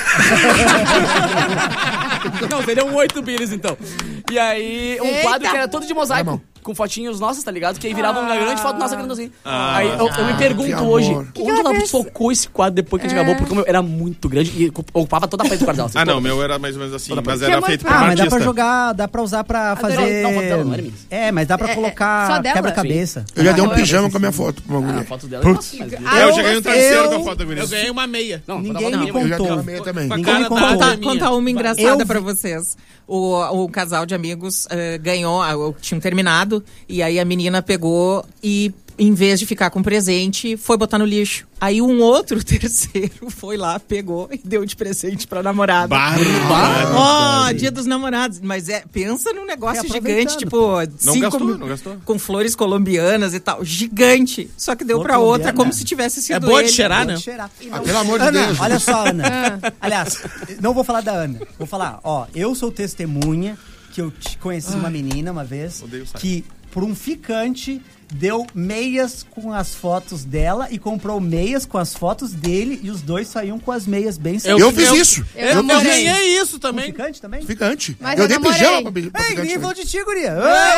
Não, seria um oito Billys, então. E aí, um Eita. quadro que era todo de mosaico. Tá bom. Com fotinhos nossos, tá ligado? Que aí virava uma grande foto nossa grande assim. Ah. aí eu, eu me que pergunto amor. hoje, Que onde que ela ela fez? socou esse quadro depois que a gente acabou? Porque o meu era muito grande e ocupava toda a frente do quadro dela. assim, Ah, não, o toda. meu era mais ou menos assim, Toda mas pra- era Que feito por amor, uma Ah, mas dá artista. pra jogar, dá pra usar pra Adorei. fazer... Não, foto dela, não era minha. É, mas dá pra É, é, só colocar dela? quebra-cabeça. Eu já dei um Ah, pijama com a minha foto pra uma Ah, a mulher. foto dela é Putz. nossa, mas... Ah, eu eu já ganhei um gostei. travesseiro Eu- com a foto da guria. Eu ganhei uma meia. Não, Ninguém foto da me minha. Eu já dei contou. uma meia também. Com a Ninguém cara me da- contou. da Contar, minha. contar uma engraçada Eu pra vi- vocês. O, o casal de amigos eh, ganhou, ah, o- tinham terminado, e aí a menina pegou e, em vez de ficar com presente, foi botar no lixo. Aí um outro terceiro foi lá, pegou e deu de presente pra namorada. Barbaridade. Ó, dia dos namorados. Mas é, pensa num negócio É, gigante, aproveitando, tipo, Não cinco gastou, mil- não gastou. com flores colombianas e tal. Gigante. Só que deu Flor pra outra colombiana. como se tivesse sido É boa de ele. cheirar, Pode né? cheirar. Ah, pelo amor de Ana, Deus. olha só, Ana. Aliás, não vou falar da Ana. Vou falar, ó, eu sou testemunha que eu te conheci uma menina uma vez Odeio sair. que, por um ficante, deu meias com as fotos dela e comprou meias com as fotos dele e os dois saíam com as meias bem Eu, Eu- fiz eu- isso. Eu Eu namorei. ganhei isso Com também. ficante também? Ficante. Mas eu eu dei namorei. pijama pra, pra Ei, ficante. ninguém também. falou de ti, guria.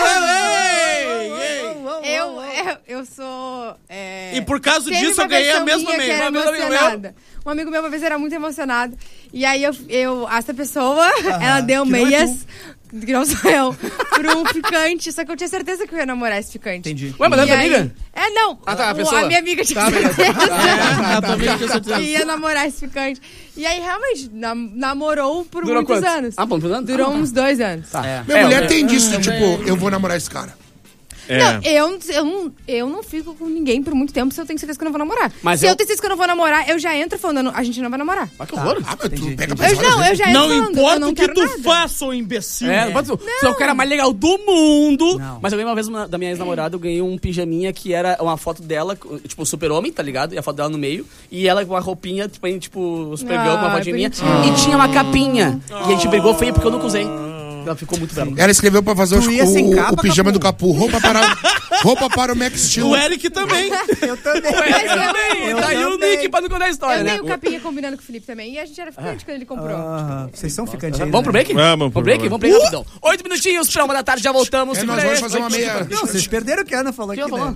Ei, ei. Eu, eu, eu sou. é, E por causa teve disso uma eu ganhei a versão mesma minha meia. que era Um amigo meu. emocionada. Um amigo meu uma vez era muito emocionado. E aí eu, eu essa pessoa, ela deu que não é meias. Que não sou eu, pro ficante. Só que eu tinha certeza que eu ia namorar esse ficante. Entendi. Ué, mas não é E tua aí- amiga? É, não. Ah, tá, a o- pessoa. a minha amiga tinha Tá, beleza. certeza. Ah, também tinha certeza. Que ia namorar esse ficante. E aí, realmente, nam- namorou por Durou muitos quantos? anos. Ah, por muitos anos? Durou Ah, tá. uns dois anos. Tá. Minha É, mulher eu- tem disso, tipo, eu vou namorar esse cara. É. Não, eu, eu, não, eu não fico com ninguém por muito tempo se eu tenho certeza que eu não vou namorar. Mas se eu- eu tenho certeza que eu não vou namorar, eu já entro falando, a gente não vai namorar. Ah, que horror. Ah, mas tu Entendi, pega entendi. pra Eu, não, eu já entro Não falando, eu importa não o que quero tu nada. faça, ô imbecil. É, não pode ser. Você é o cara mais legal do mundo. Não. Mas eu ganhei uma vez uma- da minha ex-namorada, eu ganhei um pijaminha que era uma foto dela, tipo, super-homem, tá ligado? E a foto dela no meio. E ela com uma roupinha, tipo, em, tipo super girl, com uma Ai, fotinha minha. bonitinho. E tinha uma capinha. E a gente brigou feio porque eu nunca usei. Ela ficou muito brava. Ela escreveu pra fazer os- Tu ia sem o, capa, o pijama Capu? do Capu. Roupa para, roupa para o Max Steel. O Eric também. Eu também. Mas eu, Eu Tá aí o também. Nick pra não contar a história, eu né? dei o capinha combinando com o Felipe também. E a gente era ficante quando ele comprou. Ah, vocês são ficantes aí, Vamos né? pro break? Vamos, por Vamos break? favor. Vamos break rapidão. Oito minutinhos pra uma da tarde, já voltamos. É, Segura nós aí. vamos fazer uma meia. Não, vocês perderam o que a Ana falou O que aqui, ela falou? né?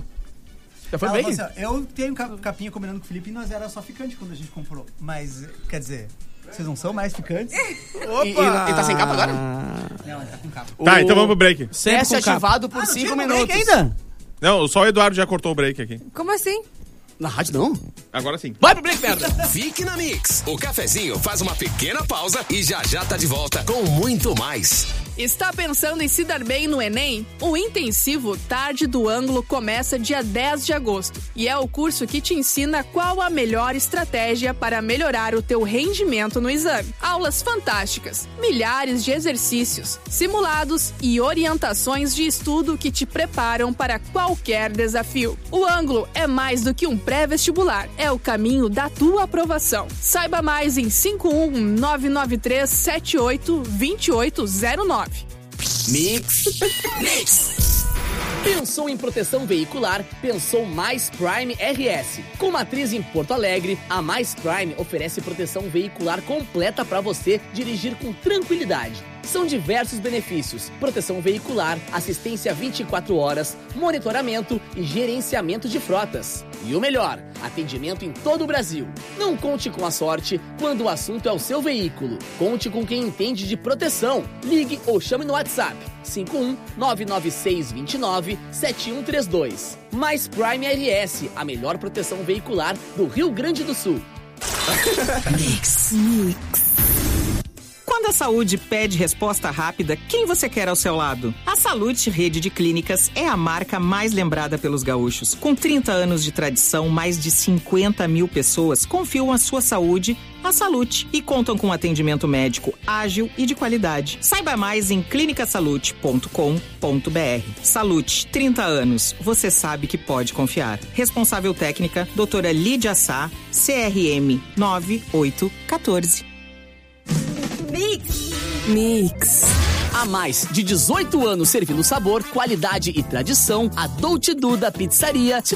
Já foi Ela break? falou assim, ó, eu tenho cap- capinha combinando com o Felipe e nós era só ficante quando a gente comprou. Mas, quer dizer, vocês não são mais ficantes? E, e, e tá sem capa agora? Não, ele tá com capa. Tá, então vamos pro break. Sempre Teste com capa. ativado por cinco Tinha minutos. break ainda? Não, só o Eduardo já cortou o break aqui. Como assim? Na rádio não? Agora sim. Vai pro break, merda! Fique na Mix. O cafezinho faz uma pequena pausa e já já tá de volta com muito mais. Está pensando em se dar bem no Enem? O intensivo Tarde do Ângulo começa dia dez de agosto e é o curso que te ensina qual a melhor estratégia para melhorar o teu rendimento no exame. Aulas fantásticas, milhares de exercícios, simulados e orientações de estudo que te preparam para qualquer desafio. O Ângulo é mais do que um pré-vestibular, é o caminho da tua aprovação. Saiba mais em cinco um nove nove três sete oito dois oito zero nove. Mix. Mix. Pensou em proteção veicular? Pensou Mais Prime R S. Com matriz em Porto Alegre, a Mais Prime oferece proteção veicular completa para você dirigir com tranquilidade. São diversos benefícios: proteção veicular, assistência vinte e quatro horas, monitoramento e gerenciamento de frotas. E o melhor, atendimento em todo o Brasil. Não conte com a sorte quando o assunto é o seu veículo. Conte com quem entende de proteção. Ligue ou chame no WhatsApp cinco um nove nove seis dois nove sete um três dois. Mais Prime R S, a melhor proteção veicular do Rio Grande do Sul. Mix. Mix. Quando a saúde pede resposta rápida, quem você quer ao seu lado? A Salute Rede de Clínicas é a marca mais lembrada pelos gaúchos. Com trinta anos de tradição, mais de cinquenta mil pessoas confiam a sua saúde à Salute e contam com atendimento médico ágil e de qualidade. Saiba mais em clinica salute ponto com ponto b r. Salute, trinta anos. Você sabe que pode confiar. Responsável técnica, doutora Lídia Sá, C R M nove oito um quatro. Mix. Mix. Há mais de dezoito anos servindo sabor, qualidade e tradição, a Dolce Duda Pizzaria se